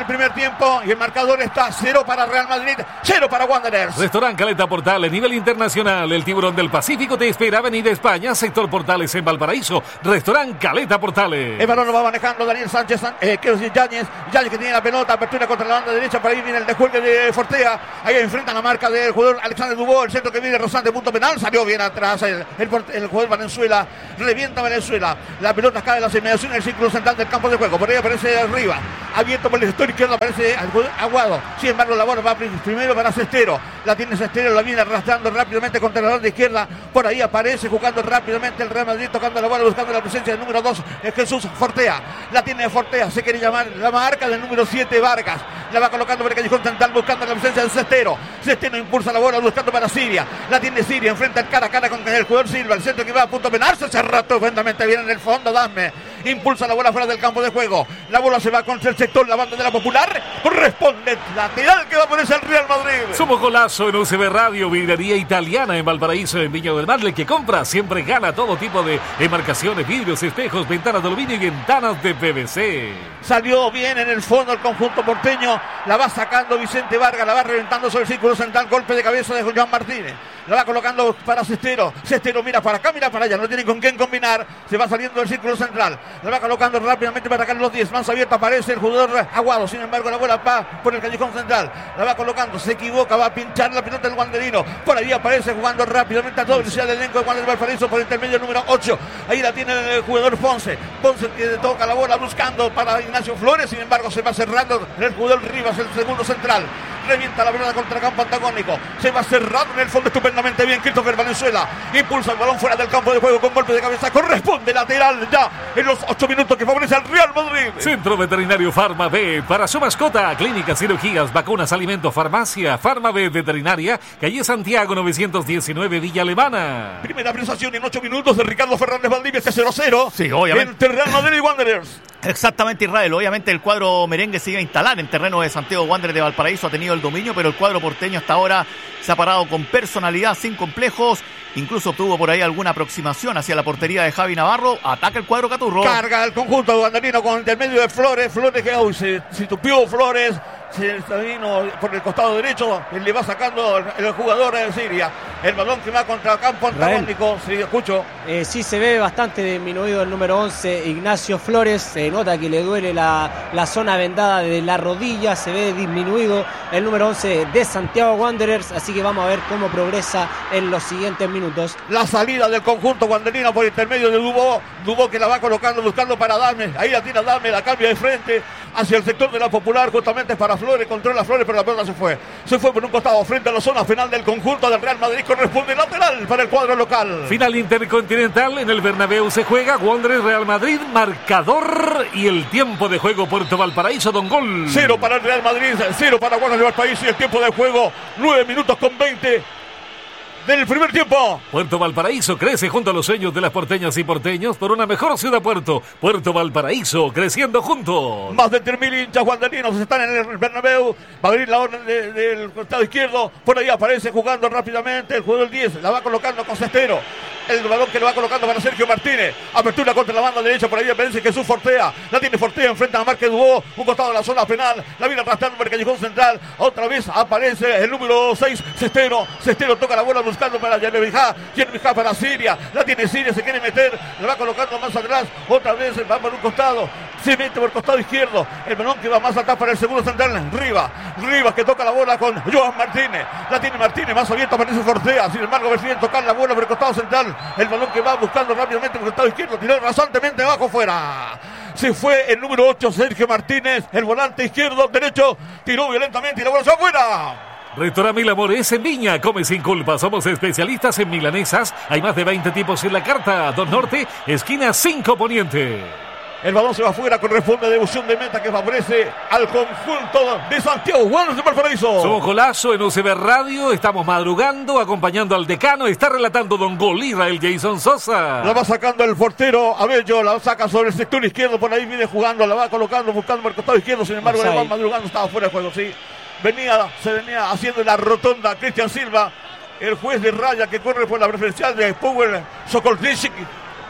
primer tiempo y el marcador está cero para Real Madrid, cero para Wanderers. Restaurant Caleta Portales, nivel internacional. El Tiburón del Pacífico te espera. Avenida España, sector Portales en Valparaíso. Restaurant Caleta Portales. El balón lo va manejando Daniel Sánchez, eh, quiero decir Yáñez. Yáñez que tiene la pelota, apertura contra la banda derecha. Para ahí viene el descuelgue de Fortea. Ahí enfrenta la marca del jugador Alexander Dubó. El centro que viene rozante, punto penal. Salió bien atrás el, el, el jugador Valenzuela. Revienta Venezuela. La pelota cae en las inmediaciones del círculo central del campo de juego. Por ahí aparece arriba. Abierto por el sector izquierdo aparece Aguado. Sin embargo, la bola va primero para Cestero. La tiene Cestero, la viene arrastrando rápidamente contra la banda izquierda. Por ahí aparece jugando rápidamente el Real Madrid, tocando la bola, buscando la presencia del número dos, Jesús Fortea. La tiene Fortea, se quiere llamar la marca del número siete, Vargas. La va colocando por el callejón central, buscando la presencia del Cestero. Cestero impulsa la bola, buscando para Siria. La tiene Siria, enfrenta el cara a cara con el jugador Silva. El centro que va a punto de penarse, hace rato, eventualmente viene en el fondo, Dasme. Impulsa la bola fuera del campo de juego. La bola se va contra el sector, la banda de la Popular. Corresponde lateral que va a ponerse el Real Madrid. Somos Golazo en U C B Radio, vidrería italiana en Valparaíso, en Viña del Mar. El que compra siempre gana todo tipo de enmarcaciones, vidrios, espejos, ventanas de aluminio y ventanas de P V C. Salió bien en el fondo el conjunto porteño. La va sacando Vicente Vargas, la va reventando sobre el círculo central. Golpe de cabeza de Juan Martínez. La va colocando para Cestero. Cestero mira para acá, mira para allá. No tiene con quién combinar. Se va saliendo del círculo central. La va colocando rápidamente para Carlos Díez. Más abierto aparece el jugador Aguado. Sin embargo, la bola va por el callejón central. La va colocando. Se equivoca. Va a pinchar la pelota del Wanderino. Por ahí aparece jugando rápidamente a todo el elenco de Wander Valparaíso por intermedio número ocho. Ahí la tiene el jugador Ponce. Ponce que toca la bola buscando para Ignacio Flores. Sin embargo, se va cerrando el jugador Rivas, el segundo central. Revienta la pelota contra el campo antagónico. Se va cerrando en el fondo estupendamente bien Christopher Valenzuela. Impulsa el balón fuera del campo de juego con golpe de cabeza. Corresponde lateral ya en los ocho minutos que favorece al Real Madrid. Centro Veterinario Farma B. Para su mascota, clínicas, cirugías, vacunas, alimentos, farmacia. Farma B Veterinaria, calle Santiago novecientos diecinueve, Villa Alemana. Primera prestación en ocho minutos de Ricardo Fernández Valdivia, este cero cero. Sí, obviamente. Entre Real Madrid y Wanderers. Exactamente, Israel. Obviamente el cuadro merengue se iba a instalar en terreno de Santiago Wanderers de Valparaíso. Ha tenido el dominio, pero el cuadro porteño hasta ahora se ha parado con personalidad, sin complejos. Incluso tuvo por ahí alguna aproximación hacia la portería de Javi Navarro. Ataca el cuadro caturro. Carga el conjunto de Wanderino con el intermedio de Flores. Flores que hoy se, se tupió Flores. Se vino por el costado derecho. Él le va sacando el, el jugador de Siria. El balón que va contra el campo antagónico. Sí, escucho. Eh, sí, se ve bastante disminuido el número once, Ignacio Flores. Se nota que le duele la, la zona vendada de la rodilla. Se ve disminuido el número once de Santiago Wanderers. Así que vamos a ver cómo progresa en los siguientes minutos. La salida del conjunto wanderino por intermedio de Dubó. Dubó que la va colocando, buscando para Dame. Ahí la tira Dame, la cambia de frente hacia el sector de la Popular, justamente para Flores. Controla Flores, pero la pelota se fue. Se fue por un costado frente a la zona final del conjunto del Real Madrid. Corresponde lateral para el cuadro local. Final intercontinental en el Bernabéu se juega. Wanderers Real Madrid, marcador y el tiempo de juego Puerto Valparaíso, don Gol. Cero para el Real Madrid, cero para Wanderers Valparaíso y el tiempo de juego nueve minutos con veinte del primer tiempo. Puerto Valparaíso crece junto a los sueños de las porteñas y porteños por una mejor ciudad Puerto. Puerto Valparaíso, creciendo juntos. Más de tres mil hinchas wanderinos están en el Bernabéu. Va a abrir la orden de, del costado izquierdo. Por ahí aparece jugando rápidamente el jugador diez. La va colocando con Cestero. El balón que lo va colocando para Sergio Martínez. Apertura contra la banda derecha. Por ahí aparece Jesús Fortea. La tiene Fortea. Enfrenta a Márquez Dubó. Un costado de la zona penal. La viene arrastrando por el callejón central. Otra vez aparece el número seis. Cestero. Cestero toca la bola buscando para Yermijá. Yermijá para Siria. La tiene Siria. Se quiere meter. La va colocando más atrás. Otra vez va por un costado. Se mete por el costado izquierdo. El balón que va más atrás para el segundo central. Rivas. Rivas que toca la bola con Joan Martínez. La tiene Martínez. Más abierto aparece Fortea. Sin embargo, prefieren tocar la bola por el costado central. El balón que va buscando rápidamente por el costado izquierdo. Tiró rasantemente abajo fuera. Se fue el número ocho, Sergio Martínez. El volante izquierdo, derecho. Tiró violentamente y la bola se fue fuera. Restaurante Mil Amores en Viña, come sin culpa. Somos especialistas en milanesas. Hay más de veinte tipos en la carta. Don Norte, esquina cinco Poniente. El balón se va afuera, corresponde devolución de meta que favorece al conjunto de Santiago Wanderers de Valparaíso. Somos Golazo en U C B Radio, estamos madrugando, acompañando al decano, está relatando don Gol Israel Jason Sosa. La va sacando el portero Abello, la saca sobre el sector izquierdo, por ahí viene jugando, la va colocando, buscando por el costado izquierdo, sin embargo le va madrugando, estaba fuera de juego, sí. Venía, se venía haciendo la rotonda Cristian Silva, el juez de raya que corre por la preferencial de Power Sokolnicic.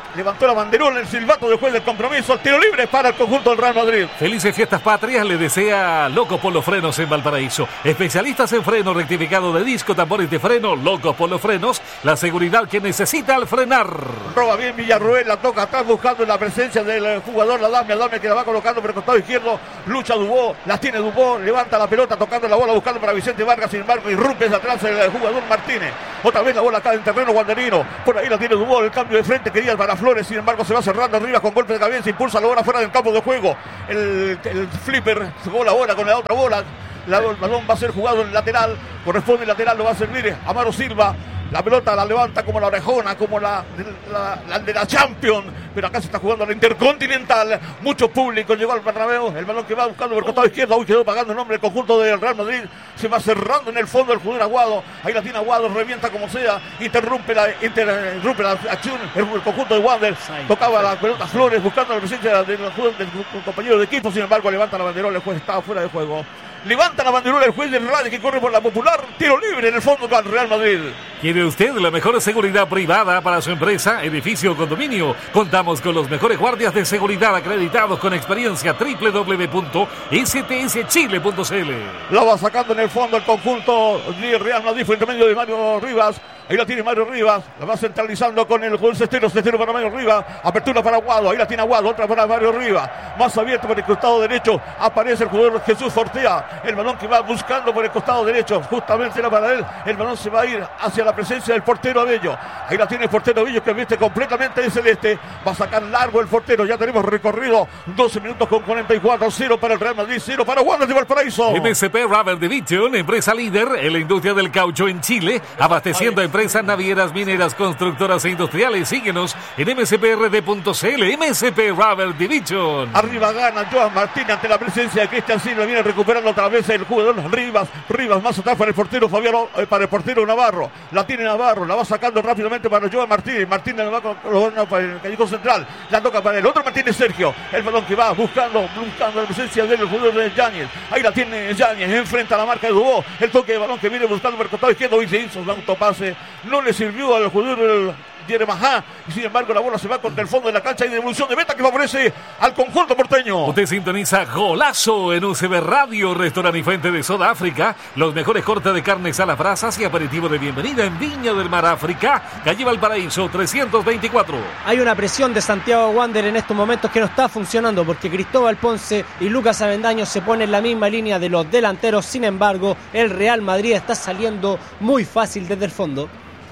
levantó la banderola, el silbato del juez del compromiso, el tiro libre para el conjunto del Real Madrid. Felices fiestas patrias le desea Locos por los Frenos en Valparaíso. Especialistas en freno, rectificado de disco, tambores de freno, Locos por los Frenos, la seguridad que necesita al frenar. Roba bien Villarroel, la toca atrás buscando la presencia del jugador, la Dame, Dame que la va colocando por el costado izquierdo, lucha Dubó, las tiene Dubó, levanta la pelota tocando la bola buscando para Vicente Vargas, sin embargo irrumpe hacia atrás el jugador Martínez. Otra vez la bola acá en terreno wanderino, por ahí la tiene Dubó, el cambio de frente quería para Flores, sin embargo se va cerrando arriba con golpe de cabeza, impulsa la bola fuera del campo de juego. El, el flipper jugó la bola con la otra bola. La, el balón va a ser jugado en el lateral, corresponde el lateral, lo va a servir Amaro Silva. La pelota la levanta como la orejona, como la, la, la de la Champions, pero acá se está jugando la Intercontinental. Mucho público llegó al Bernabéu. El balón que va buscando por el costado izquierdo. Hoy quedó pagando el nombre del conjunto del Real Madrid. Se va cerrando en el fondo el jugador Aguado. Ahí la tiene Aguado, revienta como sea. Interrumpe la, interrumpe la acción el, el conjunto de Wander. Tocaba la pelota Flores buscando la presencia del, del, del compañero de equipo. Sin embargo, levanta la banderola. El juez estaba fuera de juego. Levanta la banderola el juez del Radio que corre por la Popular. Tiro libre en el fondo del Real Madrid. ¿Quiere usted la mejor seguridad privada para su empresa, edificio o condominio? Contamos con los mejores guardias de seguridad acreditados con experiencia. doble u doble u doble u punto s t s chile punto c l. La va sacando en el fondo el conjunto del Real Madrid por intermedio de Mario Rivas. Ahí la tiene Mario Rivas, la va centralizando con el jugador Cestero, Cestero para Mario Rivas, apertura para Aguado, ahí la tiene Aguado, otra para Mario Rivas, más abierto por el costado derecho, aparece el jugador Jesús Fortea, el balón que va buscando por el costado derecho, justamente era para él, el balón se va a ir hacia la presencia del portero Abello, ahí la tiene el portero Abello que viste completamente de celeste, va a sacar largo el portero, ya tenemos recorrido doce minutos con cuarenta y cuatro, cero para el Real Madrid, cero para Wander de Valparaíso. M S P Rubber Division, empresa líder en la industria del caucho en Chile, abasteciendo a empresas navieras, mineras, constructoras e industriales. Síguenos en m s p r d punto c l. M S P Rubber Division. Arriba gana Joan Martín ante la presencia de Cristian Silva. Viene recuperando otra vez el jugador Rivas. Rivas más atrás para el portero Fabiano, eh, para el portero Navarro. La tiene Navarro, la va sacando rápidamente para Joan Martín. Martín la va colocando para el callejón central. La toca para el otro Martínez Sergio. El balón que va buscando, buscando la presencia del jugador de Yáñez. Ahí la tiene Yáñez, enfrenta a la marca de Dubó. El toque de balón que viene buscando por el costado izquierdo y se hizo un autopase. No le sirvió al jugador del Yeremajá y sin embargo la bola se va contra el fondo de la cancha y devolución de meta que favorece al conjunto porteño. Usted sintoniza Golazo en U C B Radio, restaurante y fuente de Soda África, los mejores cortes de carnes a las brasas y aperitivo de bienvenida en Viña del Mar, África, calle Valparaíso trescientos veinticuatro. Hay una presión de Santiago Wander en estos momentos que no está funcionando porque Cristóbal Ponce y Lucas Avendaño se ponen en la misma línea de los delanteros. Sin embargo, el Real Madrid está saliendo muy fácil desde el fondo.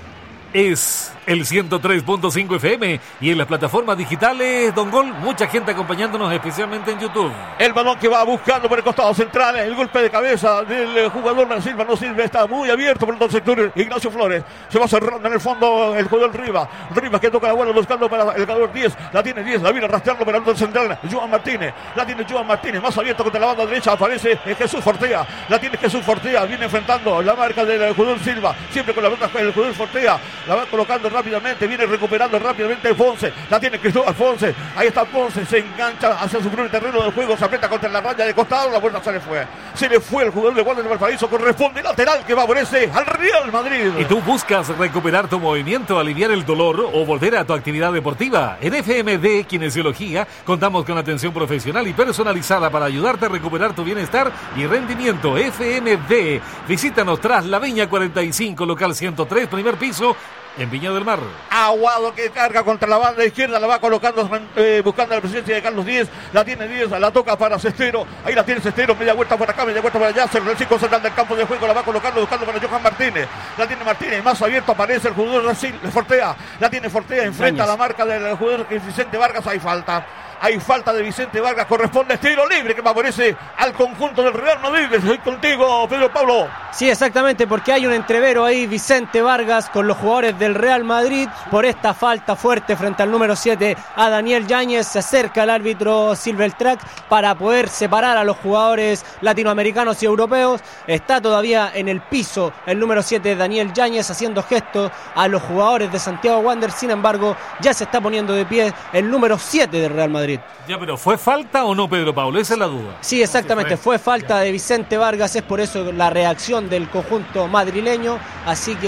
Es el ciento tres punto cinco F M y en las plataformas digitales, Don Gol, mucha gente acompañándonos, especialmente en YouTube. El balón que va buscando por el costado central, el golpe de cabeza del jugador La Silva, no sirve, está muy abierto por el sector Ignacio Flores, se va cerrando en el fondo el jugador Rivas, Rivas que toca la bola buscando para el jugador diez, la tiene diez, la viene arrastrando para el otro central, Joan Martínez, la tiene Joan Martínez, más abierto contra la banda derecha, aparece Jesús Fortea, la tiene Jesús Fortea, viene enfrentando la marca del jugador Silva, siempre con la pelota el jugador Fortea, la va colocando rápidamente, viene recuperando rápidamente Ponce, la tiene Cristóbal Ponce, ahí está Ponce, se engancha hacia su primer terreno del juego, se aprieta contra la raya de costado, la vuelta se le fue, se le fue el jugador de Wander de Valparaíso, corresponde lateral que favorece al Real Madrid. Y tú buscas recuperar tu movimiento, aliviar el dolor o volver a tu actividad deportiva. En F M D Kinesiología contamos con atención profesional y personalizada para ayudarte a recuperar tu bienestar y rendimiento. F M D, visítanos tras la Viña cuarenta y cinco, local ciento tres, primer piso, en Viña del Mar. Aguado que carga contra la banda izquierda, la va colocando eh, buscando la presencia de Carlos Díez, la tiene Díez, la toca para Cestero, ahí la tiene Cestero, media vuelta por acá, media vuelta para allá, el cinco central del campo de juego, la va colocando buscando para Johan Martínez, la tiene Martínez, más abierto aparece el jugador Brasil, Fortea, la tiene Fortea, enfrenta a la marca del jugador Vicente Vargas, hay falta. Hay falta de Vicente Vargas, corresponde tiro libre que favorece al conjunto del Real Madrid. Estoy contigo, Pedro Pablo. Sí, exactamente, porque hay un entrevero ahí, Vicente Vargas con los jugadores del Real Madrid por esta falta fuerte frente al número siete a Daniel Yáñez. Se acerca el árbitro Silvertrack para poder separar a los jugadores latinoamericanos y europeos. Está todavía en el piso el número siete Daniel Yáñez haciendo gestos a los jugadores de Santiago Wander. Sin embargo, ya se está poniendo de pie el número siete del Real Madrid. Ya, pero ¿fue falta o no, Pedro Pablo? Esa es la duda. Sí, exactamente, fue falta de Vicente Vargas, es por eso la reacción del conjunto madrileño, así que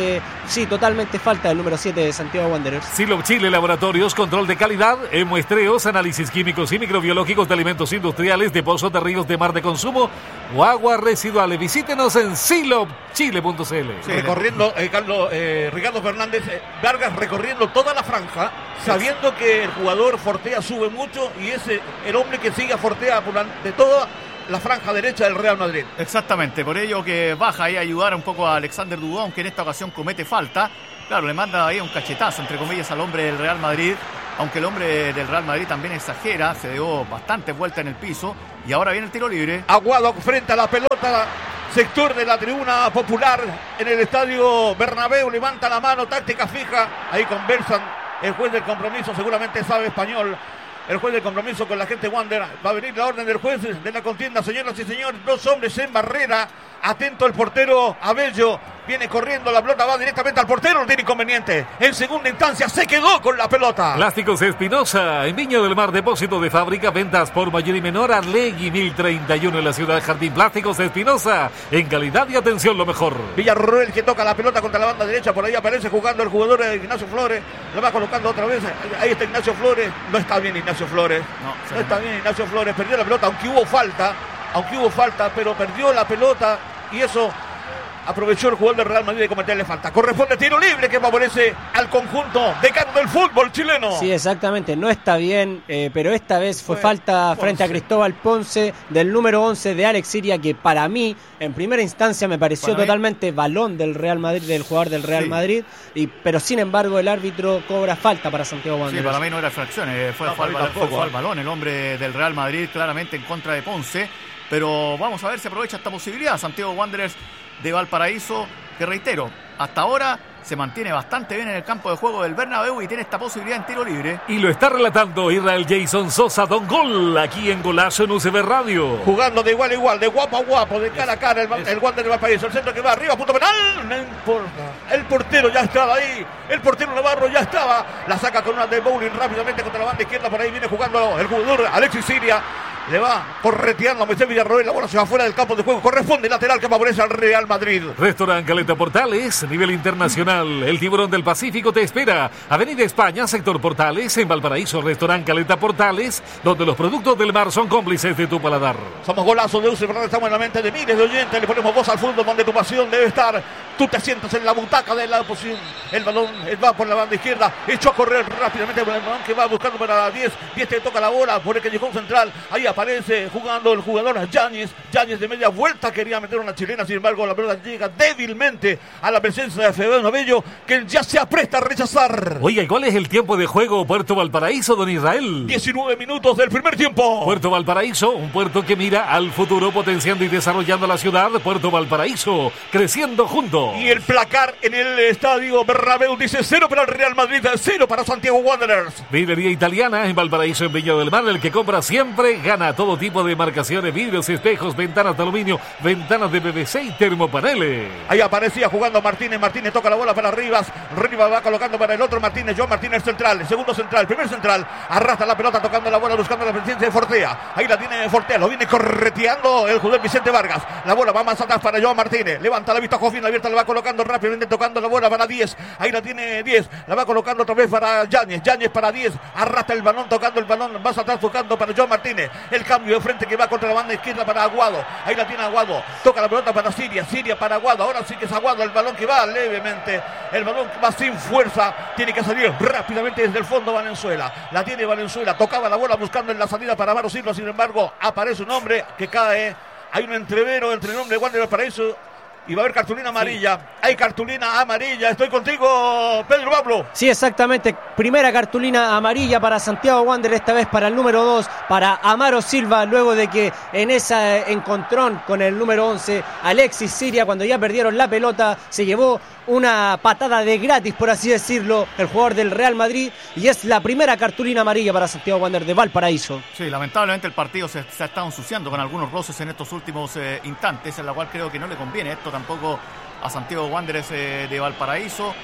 sí, totalmente falta el número siete de Santiago Wanderers. Silop Chile Laboratorios, control de calidad, en muestreos, análisis químicos y microbiológicos de alimentos industriales, de pozos de ríos de mar de consumo o aguas residuales. Visítenos en silop chile punto c l. Sí, recorriendo, eh, Carlos, eh, Ricardo Fernández eh, Vargas recorriendo toda la franja, sabiendo que el jugador Fortea sube mucho y es eh, el hombre que sigue a Fortea durante toda la franja derecha del Real Madrid. Exactamente, por ello que baja ahí a ayudar un poco a Alexander Dubón, que en esta ocasión comete falta. Claro, le manda ahí un cachetazo, entre comillas, al hombre del Real Madrid, aunque el hombre del Real Madrid también exagera, se dio bastante vuelta en el piso y ahora viene el tiro libre. Aguado frente a la pelota, sector de la tribuna popular en el estadio Bernabéu, levanta la mano, táctica fija, ahí conversan, el juez del compromiso seguramente sabe español. El juez del compromiso con la gente Wander. Va a venir la orden del juez de la contienda, señoras y señores. Dos hombres en barrera. Atento el portero Abello. Viene corriendo, la pelota va directamente al portero. No tiene inconveniente. En segunda instancia se quedó con la pelota. Plásticos Espinosa. En Viña del Mar, depósito de fábrica. Ventas por mayor y menor. Arlegui mil treinta y uno en la ciudad Jardín. Plásticos Espinosa. En calidad y atención lo mejor. Villarroel que toca la pelota contra la banda derecha. Por ahí aparece jugando el jugador Ignacio Flores. Lo va colocando otra vez. Ahí está Ignacio Flores. No está bien Ignacio Flores. No, no está bien Ignacio Flores. Perdió la pelota, aunque hubo falta. Aunque hubo falta, pero perdió la pelota. Y eso aprovechó el jugador del Real Madrid de cometerle falta. Corresponde tiro libre que favorece al conjunto decano del fútbol chileno. Sí, exactamente. No está bien, eh, pero esta vez fue, fue falta Ponce. Frente a Cristóbal Ponce del número once de Alex Siria, que para mí, en primera instancia, me pareció para totalmente mí... balón del Real Madrid, del jugador del Real sí. Madrid, y, pero sin embargo el árbitro cobra falta para Santiago Wanderers. Sí, para mí no era infracción, eh, fue, no, fue, al, fue, fue al balón el hombre del Real Madrid, claramente en contra de Ponce. Pero vamos a ver si aprovecha esta posibilidad Santiago Wanderers de Valparaíso, que reitero, hasta ahora se mantiene bastante bien en el campo de juego del Bernabéu y tiene esta posibilidad en tiro libre. Y lo está relatando Israel Jason Sosa, Don Gol, aquí en Golazo en U C B Radio. Jugando de igual a igual, de guapo a guapo, de cara a cara, el, el Wander de Valparaíso, el centro que va arriba, punto penal, no importa. El portero ya estaba ahí, el portero Navarro ya estaba, la saca con una de bowling rápidamente contra la banda izquierda, por ahí viene jugando el jugador Alexis Siria. Le va correteando a Moisés Villarroel. La bola se va fuera del campo de juego. Corresponde lateral que favorece al Real Madrid. Restaurant Caleta Portales, nivel internacional. El Tiburón del Pacífico te espera. Avenida España, sector Portales, en Valparaíso. Restaurant Caleta Portales, donde los productos del mar son cómplices de tu paladar. Somos Golazo de U C B, estamos en la mente de miles de oyentes. Le ponemos voz al fútbol donde tu pasión debe estar. Tú te sientas en la butaca de la oposición. El balón va por la banda izquierda. Echó a correr rápidamente por el balón que va buscando para la diez. diez te toca la bola por el callejón central. Ahí aparece jugando el jugador Yáñez. Yáñez de media vuelta quería meter una chilena. Sin embargo, la pelota llega débilmente a la presencia de Federico Bello, que ya se apresta a rechazar. Oiga, ¿y cuál es el tiempo de juego Puerto Valparaíso, don Israel? diecinueve minutos del primer tiempo. Puerto Valparaíso, un puerto que mira al futuro, potenciando y desarrollando la ciudad. Puerto Valparaíso, creciendo juntos. Y el placar en el estadio Bernabéu dice cero para el Real Madrid, cero para Santiago Wanderers. Vidrería Italiana en Valparaíso, en Viña del Mar. El que compra siempre gana. Todo tipo de marcaciones, vidrios, espejos, ventanas de aluminio, ventanas de P V C y termopaneles. Ahí aparecía jugando Martínez. Martínez toca la bola para Rivas. Rivas va colocando para el otro Martínez. Joan Martínez central, segundo central, primer central. Arrastra la pelota tocando la bola, buscando la presencia de Fortea. Ahí la tiene Fortea, lo viene correteando el jugador Vicente Vargas. La bola va más atrás para Joan Martínez. Levanta la vista, Jofín abierta, la va colocando rápidamente, tocando la bola para diez. Ahí la tiene diez. La va colocando otra vez para Yáñez. Yáñez para diez. Arrastra el balón, tocando el balón. Más atrás, tocando para Joan Martínez. El cambio de frente que va contra la banda izquierda para Aguado. Ahí la tiene Aguado. Toca la pelota para Siria. Siria para Aguado. Ahora sí que es Aguado el balón que va levemente. El balón que va sin fuerza. Tiene que salir rápidamente desde el fondo Valenzuela. La tiene Valenzuela. Tocaba la bola buscando en la salida para Amaro Silva. Sin embargo, aparece un hombre que cae. Hay un entrevero entre el nombre de Wander Valparaíso. Y va a haber cartulina amarilla. Sí. Hay cartulina amarilla. Estoy contigo, Pedro Pablo. Sí, exactamente. Primera cartulina amarilla para Santiago Wanderers, esta vez para el número dos, para Amaro Silva, luego de que en ese encontrón con el número once, Alexis Siria, cuando ya perdieron la pelota, se llevó una patada de gratis, por así decirlo, el jugador del Real Madrid, y es la primera cartulina amarilla para Santiago Wanderers de Valparaíso. Sí, lamentablemente el partido se, se ha estado ensuciando con algunos roces en estos últimos eh, instantes, en la cual creo que no le conviene esto tampoco a Santiago Wanderers eh, de Valparaíso.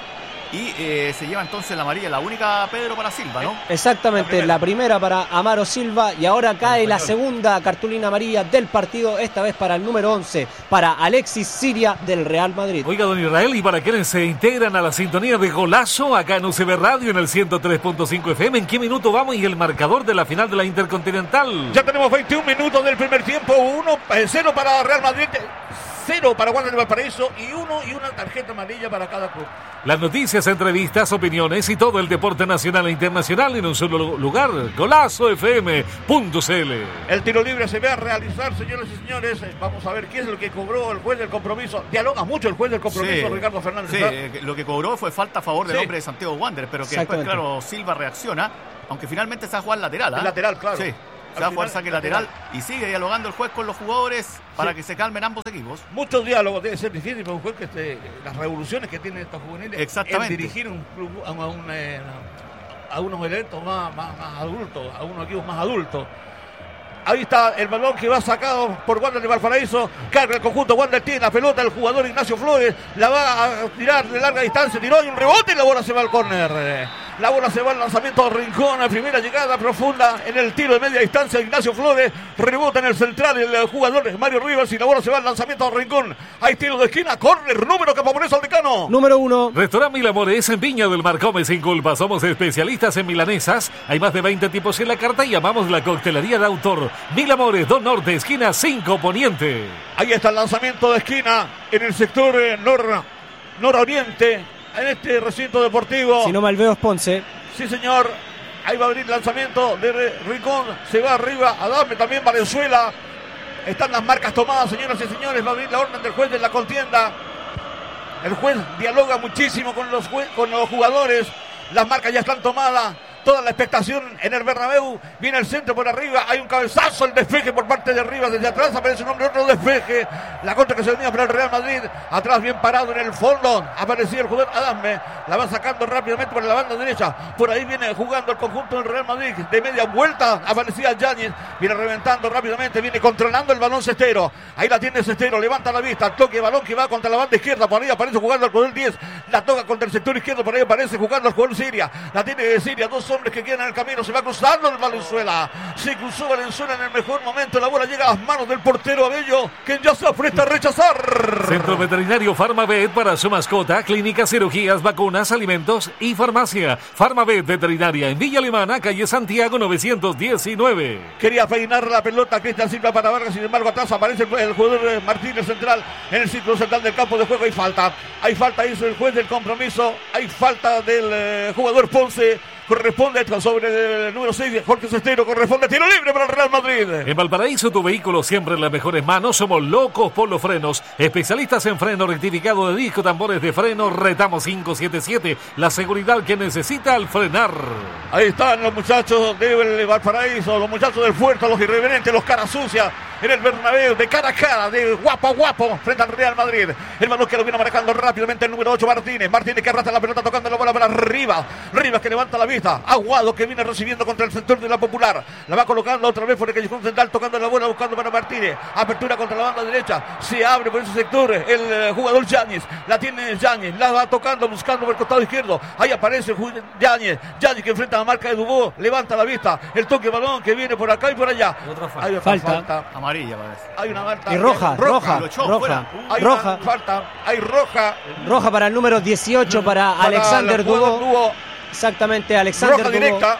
y eh, se lleva entonces la amarilla, la única, Pedro, para Silva, ¿no? Exactamente, la primera, la primera para Amaro Silva, y ahora cae la segunda cartulina amarilla del partido, esta vez para el número once, para Alexis Siria del Real Madrid. Oiga, don Israel, y para quienes se integran a la sintonía de Golazo, acá en U C B Radio, en el ciento tres punto cinco F M, ¿en qué minuto vamos y el marcador de la final de la Intercontinental? Ya tenemos veintiún minutos del primer tiempo, uno, cero para Real Madrid, cero para Wander de Valparaíso y uno y una tarjeta amarilla para cada club. Las noticias, entrevistas, opiniones y todo el deporte nacional e internacional en un solo lugar. Golazo F M punto C L. El tiro libre se ve a realizar, señores y señores. Vamos a ver qué es lo que cobró el juez del compromiso. Dialoga mucho el juez del compromiso, sí, Ricardo Fernández. Sí, eh, lo que cobró fue falta a favor del sí. hombre de Santiago Wander, pero que después, claro, Silva reacciona, aunque finalmente se va a jugar lateral. ¿eh? Lateral, claro. Sí. Se va a jugar saque lateral y sigue dialogando el juez con los jugadores para sí. que se calmen ambos equipos. Muchos diálogos, debe ser difícil para un juez que esté, las revoluciones que tienen estos juveniles. Exactamente. El dirigir un club a, un, eh, a unos eventos más, más, más adultos, a unos equipos más adultos. Ahí está el balón que va sacado por Wander de Valparaíso. Carga el conjunto. Wander tiene la pelota. El jugador Ignacio Flores la va a tirar de larga distancia. Tiró y un rebote y la bola se va al córner. La bola se va al lanzamiento de Rincón. Primera llegada profunda en el tiro de media distancia. Ignacio Flores rebota en el central. El jugador Mario Rivas y la bola se va al lanzamiento de Rincón. Hay tiro de esquina. Córner. Número que favorece al decano. Número uno. Restaurante Mil Amores en Viña del Mar. Come sin culpa. Somos especialistas en milanesas. Hay más de veinte tipos en la carta y llamamos la coctelería de autor. Mil Amores, dos Norte, esquina cinco Poniente. Ahí está el lanzamiento de esquina en el sector eh, nor, nororiente, en este recinto deportivo. Si no mal veo, es Ponce. Sí, señor. Ahí va a abrir el lanzamiento de Rincón. Se va arriba. Adame también Valenzuela. Están las marcas tomadas, señoras y señores. Va a abrir la orden del juez de la contienda. El juez dialoga muchísimo con los, jue- con los jugadores. Las marcas ya están tomadas. Toda la expectación en el Bernabéu. Viene el centro por arriba. Hay un cabezazo, el despeje por parte de Rivas. Desde atrás aparece un hombre, otro despeje. La contra que se venía para el Real Madrid. Atrás bien parado en el fondo. Aparecía el jugador Adame. La va sacando rápidamente por la banda derecha. Por ahí viene jugando el conjunto del Real Madrid. De media vuelta aparecía Yáñez. Viene reventando rápidamente. Viene controlando el balón Cestero. Ahí la tiene Cestero. Levanta la vista. Toque de balón que va contra la banda izquierda. Por ahí aparece jugando el jugador diez. La toca contra el sector izquierdo. Por ahí aparece jugando el jugador Siria. La tiene de Siria. Dos hombres que quedan en el camino. Se va cruzando el Valenzuela. Se cruzó Valenzuela en el mejor momento. La bola llega a las manos del portero Abello, quien ya se apresta a rechazar. Centro Veterinario Farmavet para su mascota. Clínicas, cirugías, vacunas, alimentos y farmacia. Farmavet Veterinaria en Villa Alemana, calle Santiago novecientos diecinueve. Quería peinar la pelota Cristian Silva para Vargas. Sin embargo, atrás aparece el jugador Martínez central en el círculo central del campo de juego. Hay falta. Hay falta, hizo el juez del compromiso. Hay falta del eh, jugador Ponce. Corresponde sobre el número seis, Jorge Cestero. Corresponde tiro libre para el Real Madrid. En Valparaíso, tu vehículo siempre en las mejores manos. Somos locos por los frenos. Especialistas en freno rectificado de disco, tambores de freno. Retamos cinco siete siete. La seguridad que necesita al frenar. Ahí están los muchachos de Valparaíso, los muchachos del Puerto, los irreverentes, los caras sucias. En el Bernabéu, de cara a cara, de guapo a guapo, frente al Real Madrid. El balón que lo viene marcando rápidamente el número ocho, Martínez. Martínez que arrastra la pelota tocando la bola para Rivas. Rivas que levanta la vista. Aguado que viene recibiendo contra el sector de la Popular. La va colocando otra vez por el callejón central, tocando la bola, buscando para Martínez. Apertura contra la banda derecha. Se abre por ese sector el eh, jugador Yáñez. La tiene Yáñez. La va tocando, buscando por el costado izquierdo. Ahí aparece el Yáñez. Yáñez que enfrenta a la marca de Dubó. Levanta la vista. El toque de balón que viene por acá y por allá. Otra falta. Hay otra Falta. falta. Amarilla parece. Hay una falta. Y roja, roja, Lo echó roja, fuera. Hay roja. una falta. Hay roja. Roja para el número dieciocho para, Para Alexander el jugador Dubó. Dubó. Exactamente, Alexander Roja Dubó. directa.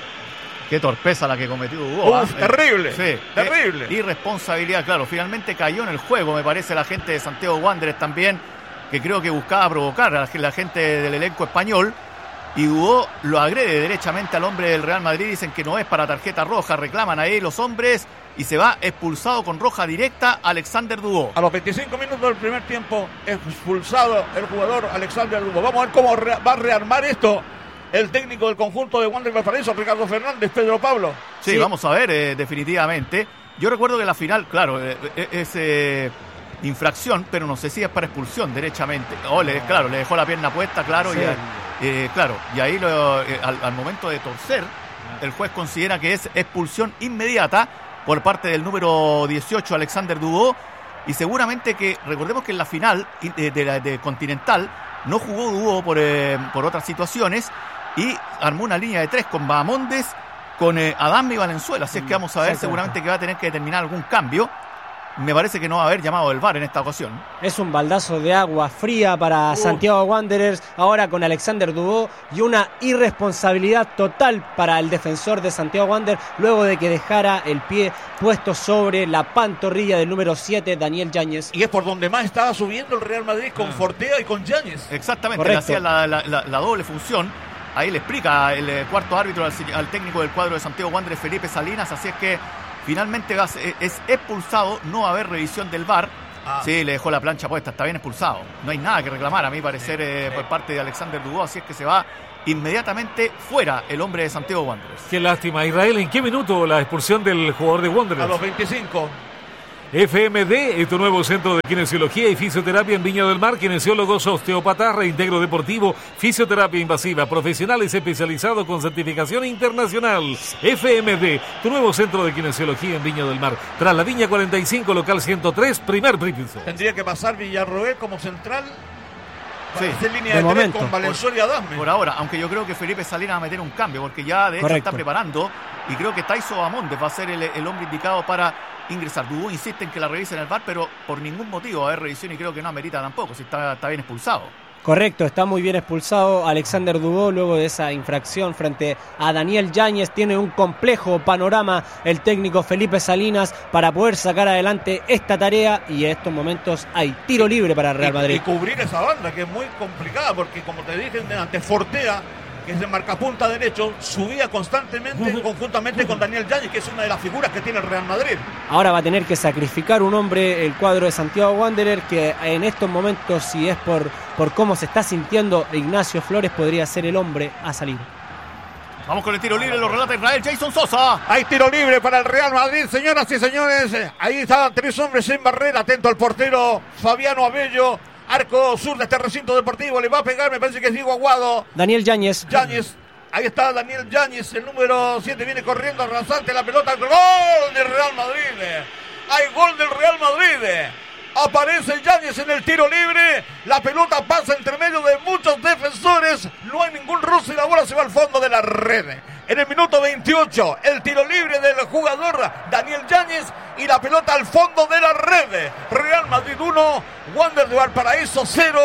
Qué torpeza la que cometió Hugo. Uf, terrible, Sí, terrible. Qué irresponsabilidad, claro. Finalmente cayó en el juego, me parece, la gente de Santiago Wanderers también, que creo que buscaba provocar a la gente del elenco español. Y Hugo lo agrede derechamente al hombre del Real Madrid. Dicen que no es para tarjeta roja. Reclaman ahí los hombres. Y se va expulsado con roja directa Alexander Dubó. A los veinticinco minutos del primer tiempo, expulsado el jugador Alexander Dubó. Vamos a ver cómo re- va a rearmar esto el técnico del conjunto de Wander Valparaíso, Ricardo Fernández, Pedro Pablo. Sí, sí. Vamos a ver, eh, definitivamente. Yo recuerdo que la final, claro, eh, eh, es eh, infracción, pero no sé si es para expulsión, derechamente. Oh, le, claro, le dejó la pierna puesta, claro, Sí. y, eh, claro, y ahí lo, eh, al, al momento de torcer, el juez considera que es expulsión inmediata por parte del número dieciocho, Alexander Dubó. y seguramente que, recordemos que en la final de, de la de Continental no jugó Dubó por, eh, por otras situaciones y armó una línea de tres con Bahamondes, con eh, Adame y Valenzuela, así es que vamos a ver seguramente que va a tener que determinar algún cambio. Me parece que no va a haber llamado del V A R en esta ocasión. Es un baldazo de agua fría para uh. Santiago Wanderers, ahora con Alexander Dubó, y una irresponsabilidad total para el defensor de Santiago Wanderers, luego de que dejara el pie puesto sobre la pantorrilla del número siete, Daniel Yáñez. Y es por donde más estaba subiendo el Real Madrid, con ah. Fortea y con Yáñez. Exactamente, le hacía la, la, la, la doble función. Ahí le explica el eh, cuarto árbitro al, al técnico del cuadro de Santiago Wanderers, Felipe Salinas, así es que finalmente es expulsado, no va a haber revisión del V A R. Ah. Sí, le dejó la plancha puesta, está bien expulsado. No hay nada que reclamar, a mi parecer, sí, eh, sí. por parte de Alexander Dubó, así es que se va inmediatamente fuera el hombre de Santiago Wanderers. Qué lástima, Israel, ¿en qué minuto la expulsión del jugador de Wanderers? A los veinticinco. F M D es tu nuevo centro de kinesiología y fisioterapia en Viña del Mar. Kinesiólogos, osteópatas, reintegro deportivo, fisioterapia invasiva, profesionales especializados con certificación internacional. F M D, tu nuevo centro de kinesiología en Viña del Mar. Tras la Viña cuarenta y cinco, local ciento tres, primer piso. Tendría que pasar Villarroel como central. Sí, hacer línea de, de tres con Valenzuela y Adame. Por ahora, aunque yo creo que Felipe Salinas va a meter un cambio, porque ya de hecho Correcto. está preparando, y creo que Taiso Bahamondes va a ser el, el hombre indicado para ingresar. Dubó insiste en que la revisen en el V A R, pero por ningún motivo va a haber revisión y creo que no amerita tampoco, si está, está bien expulsado. Correcto, está muy bien expulsado Alexander Dubó luego de esa infracción frente a Daniel Yáñez. Tiene un complejo panorama el técnico Felipe Salinas para poder sacar adelante esta tarea, y en estos momentos hay tiro libre para Real Madrid. Y, y cubrir esa banda, que es muy complicada, porque como te dije ante Fortea, que es de marcapunta derecho, subía constantemente conjuntamente con Daniel Yáñez, que es una de las figuras que tiene el Real Madrid. Ahora va a tener que sacrificar un hombre el cuadro de Santiago Wanderers, que en estos momentos, si es por, por cómo se está sintiendo Ignacio Flores, podría ser el hombre a salir. Vamos con el tiro libre, lo relata Israel Jason Sosa. Hay tiro libre para el Real Madrid, señoras y señores. Ahí estaban tres hombres en barrera, atento al portero Fabiano Abello. Arco sur de este recinto deportivo, le va a pegar, me parece que es Diego Aguado. Daniel Yáñez. Yáñez, ahí está Daniel Yáñez, el número siete, viene corriendo rasante la pelota. ¡Gol del Real Madrid! ¡Hay gol del Real Madrid! Aparece Yáñez en el tiro libre, la pelota pasa entre medio de muchos defensores, no hay ningún roce y la bola se va al fondo de la red. En el minuto veintiocho, el tiro libre del jugador Daniel Yáñez y la pelota al fondo de la red. Real Madrid uno, Wanderers de Valparaíso cero.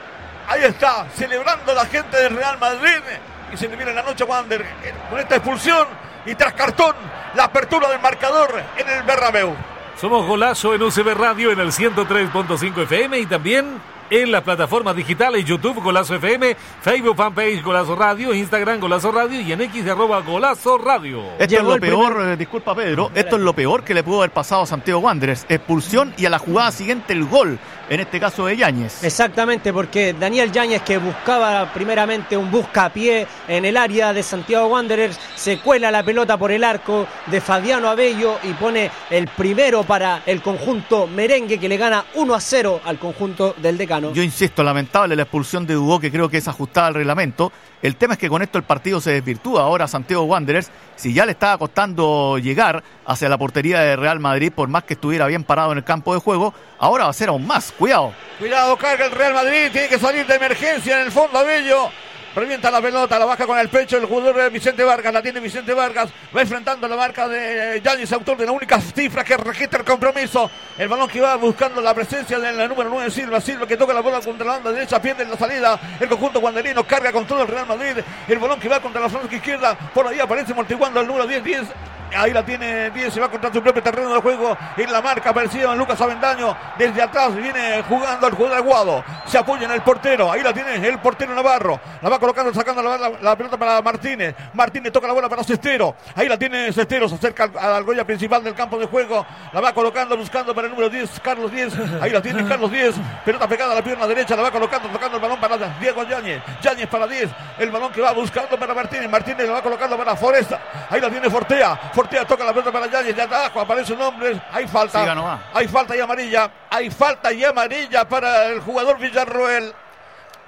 Ahí está, celebrando la gente del Real Madrid, y se le viene la noche a Wanderers con esta expulsión y tras cartón la apertura del marcador en el Bernabéu. Somos Golazo en U C B Radio en el ciento tres punto cinco F M y también en las plataformas digitales YouTube Golazo F M, Facebook fanpage Golazo Radio, Instagram Golazo Radio y en X de arroba Golazo Radio. Esto es lo peor, primer... eh, disculpa Pedro, esto es lo peor que le pudo haber pasado a Santiago Wanderers, expulsión y a la jugada siguiente el gol, en este caso de Yáñez. Exactamente, porque Daniel Yáñez, que buscaba primeramente un buscapié en el área de Santiago Wanderers, se cuela la pelota por el arco de Fabiano Abello y pone el primero para el conjunto merengue, que le gana uno a cero al conjunto del Decano. Yo insisto, lamentable la expulsión de Dubó, que creo que es ajustada al reglamento. El tema es que con esto el partido se desvirtúa. Ahora Santiago Wanderers, si ya le estaba costando llegar hacia la portería de Real Madrid, por más que estuviera bien parado en el campo de juego, ahora va a ser aún más. Cuidado. Cuidado, carga el Real Madrid, tiene que salir de emergencia en el fondo Abello. Revienta la pelota, la baja con el pecho el jugador Vicente Vargas, la tiene Vicente Vargas, va enfrentando la marca de Yáñez, autor de la única cifra que registra el compromiso. El balón que va buscando la presencia de la número nueve, Silva, Silva que toca la bola contra la banda derecha, pierde la salida, el conjunto wanderino carga con todo el Real Madrid, el balón que va contra la flanca izquierda, por ahí aparece amortiguando el número diez, diez. Ahí la tiene diez, se va contra su propio terreno de juego. En la marca aparecía Lucas Avendaño. Desde atrás viene jugando el jugador Aguado. Se apoya en el portero. Ahí la tiene el portero Navarro. La va colocando, sacando la, la, la pelota para Martínez. Martínez toca la bola para Cestero. Ahí la tiene Cestero. Se acerca a la argolla principal del campo de juego. La va colocando, buscando para el número diez, Carlos diez. Ahí la tiene Carlos diez. Pelota pegada a la pierna derecha. La va colocando, tocando el balón para Diego Yáñez. Yáñez para diez. El balón que va buscando para Martínez. Martínez la va colocando para Foresta. Ahí la tiene Fortea. Fortea toca la pelota para Yáñez, de abajo aparece un hombre, hay falta, sí, hay falta y amarilla, hay falta y amarilla para el jugador Villarroel.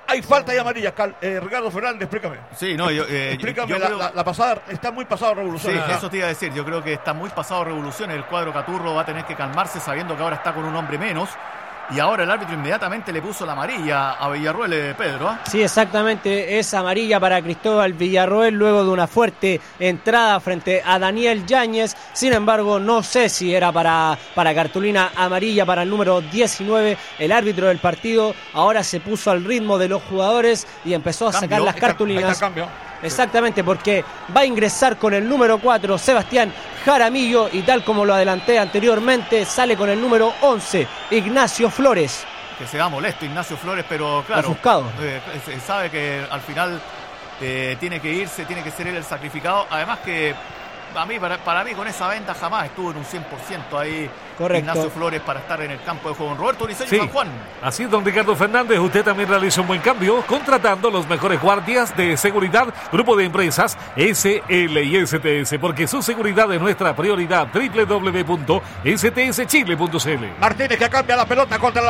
Hay falta y amarilla. Cal, eh, Ricardo Fernández, explícame. Sí, no, yo, eh, explícame, yo la, creo... la, la pasada está muy pasado revolución. Sí, eso te iba a decir. Yo creo que está muy pasado revolución. El cuadro Caturro va a tener que calmarse sabiendo que ahora está con un hombre menos. Y ahora el árbitro inmediatamente le puso la amarilla a Villarroel, eh, Pedro. ¿eh? Sí, exactamente, es amarilla para Cristóbal Villarroel luego de una fuerte entrada frente a Daniel Yáñez. Sin embargo, no sé si era para, para cartulina amarilla para el número diecinueve. El árbitro del partido ahora se puso al ritmo de los jugadores y empezó a Cambio, sacar las Ahí está, cartulinas. ahí está el cambio. Exactamente, porque va a ingresar con el número cuatro Sebastián Jaramillo y tal como lo adelanté anteriormente, sale con el número once Ignacio Flores. Que se va molesto Ignacio Flores, pero claro, ofuscado. Eh, sabe que al final eh, tiene que irse, tiene que ser él el sacrificado. Además que a mí, para, para mí con esa venta jamás estuvo en un cien por ciento ahí. Correcto. Ignacio Flores para estar en el campo de juego. Roberto Briceño, Sí. San Juan. Así es, don Ricardo Fernández, usted también realiza un buen cambio contratando los mejores guardias de seguridad, Grupo de Empresas S L y S T S, porque su seguridad es nuestra prioridad. doble u doble u doble u punto s t s chile punto c l. Martínez que cambia la pelota contra la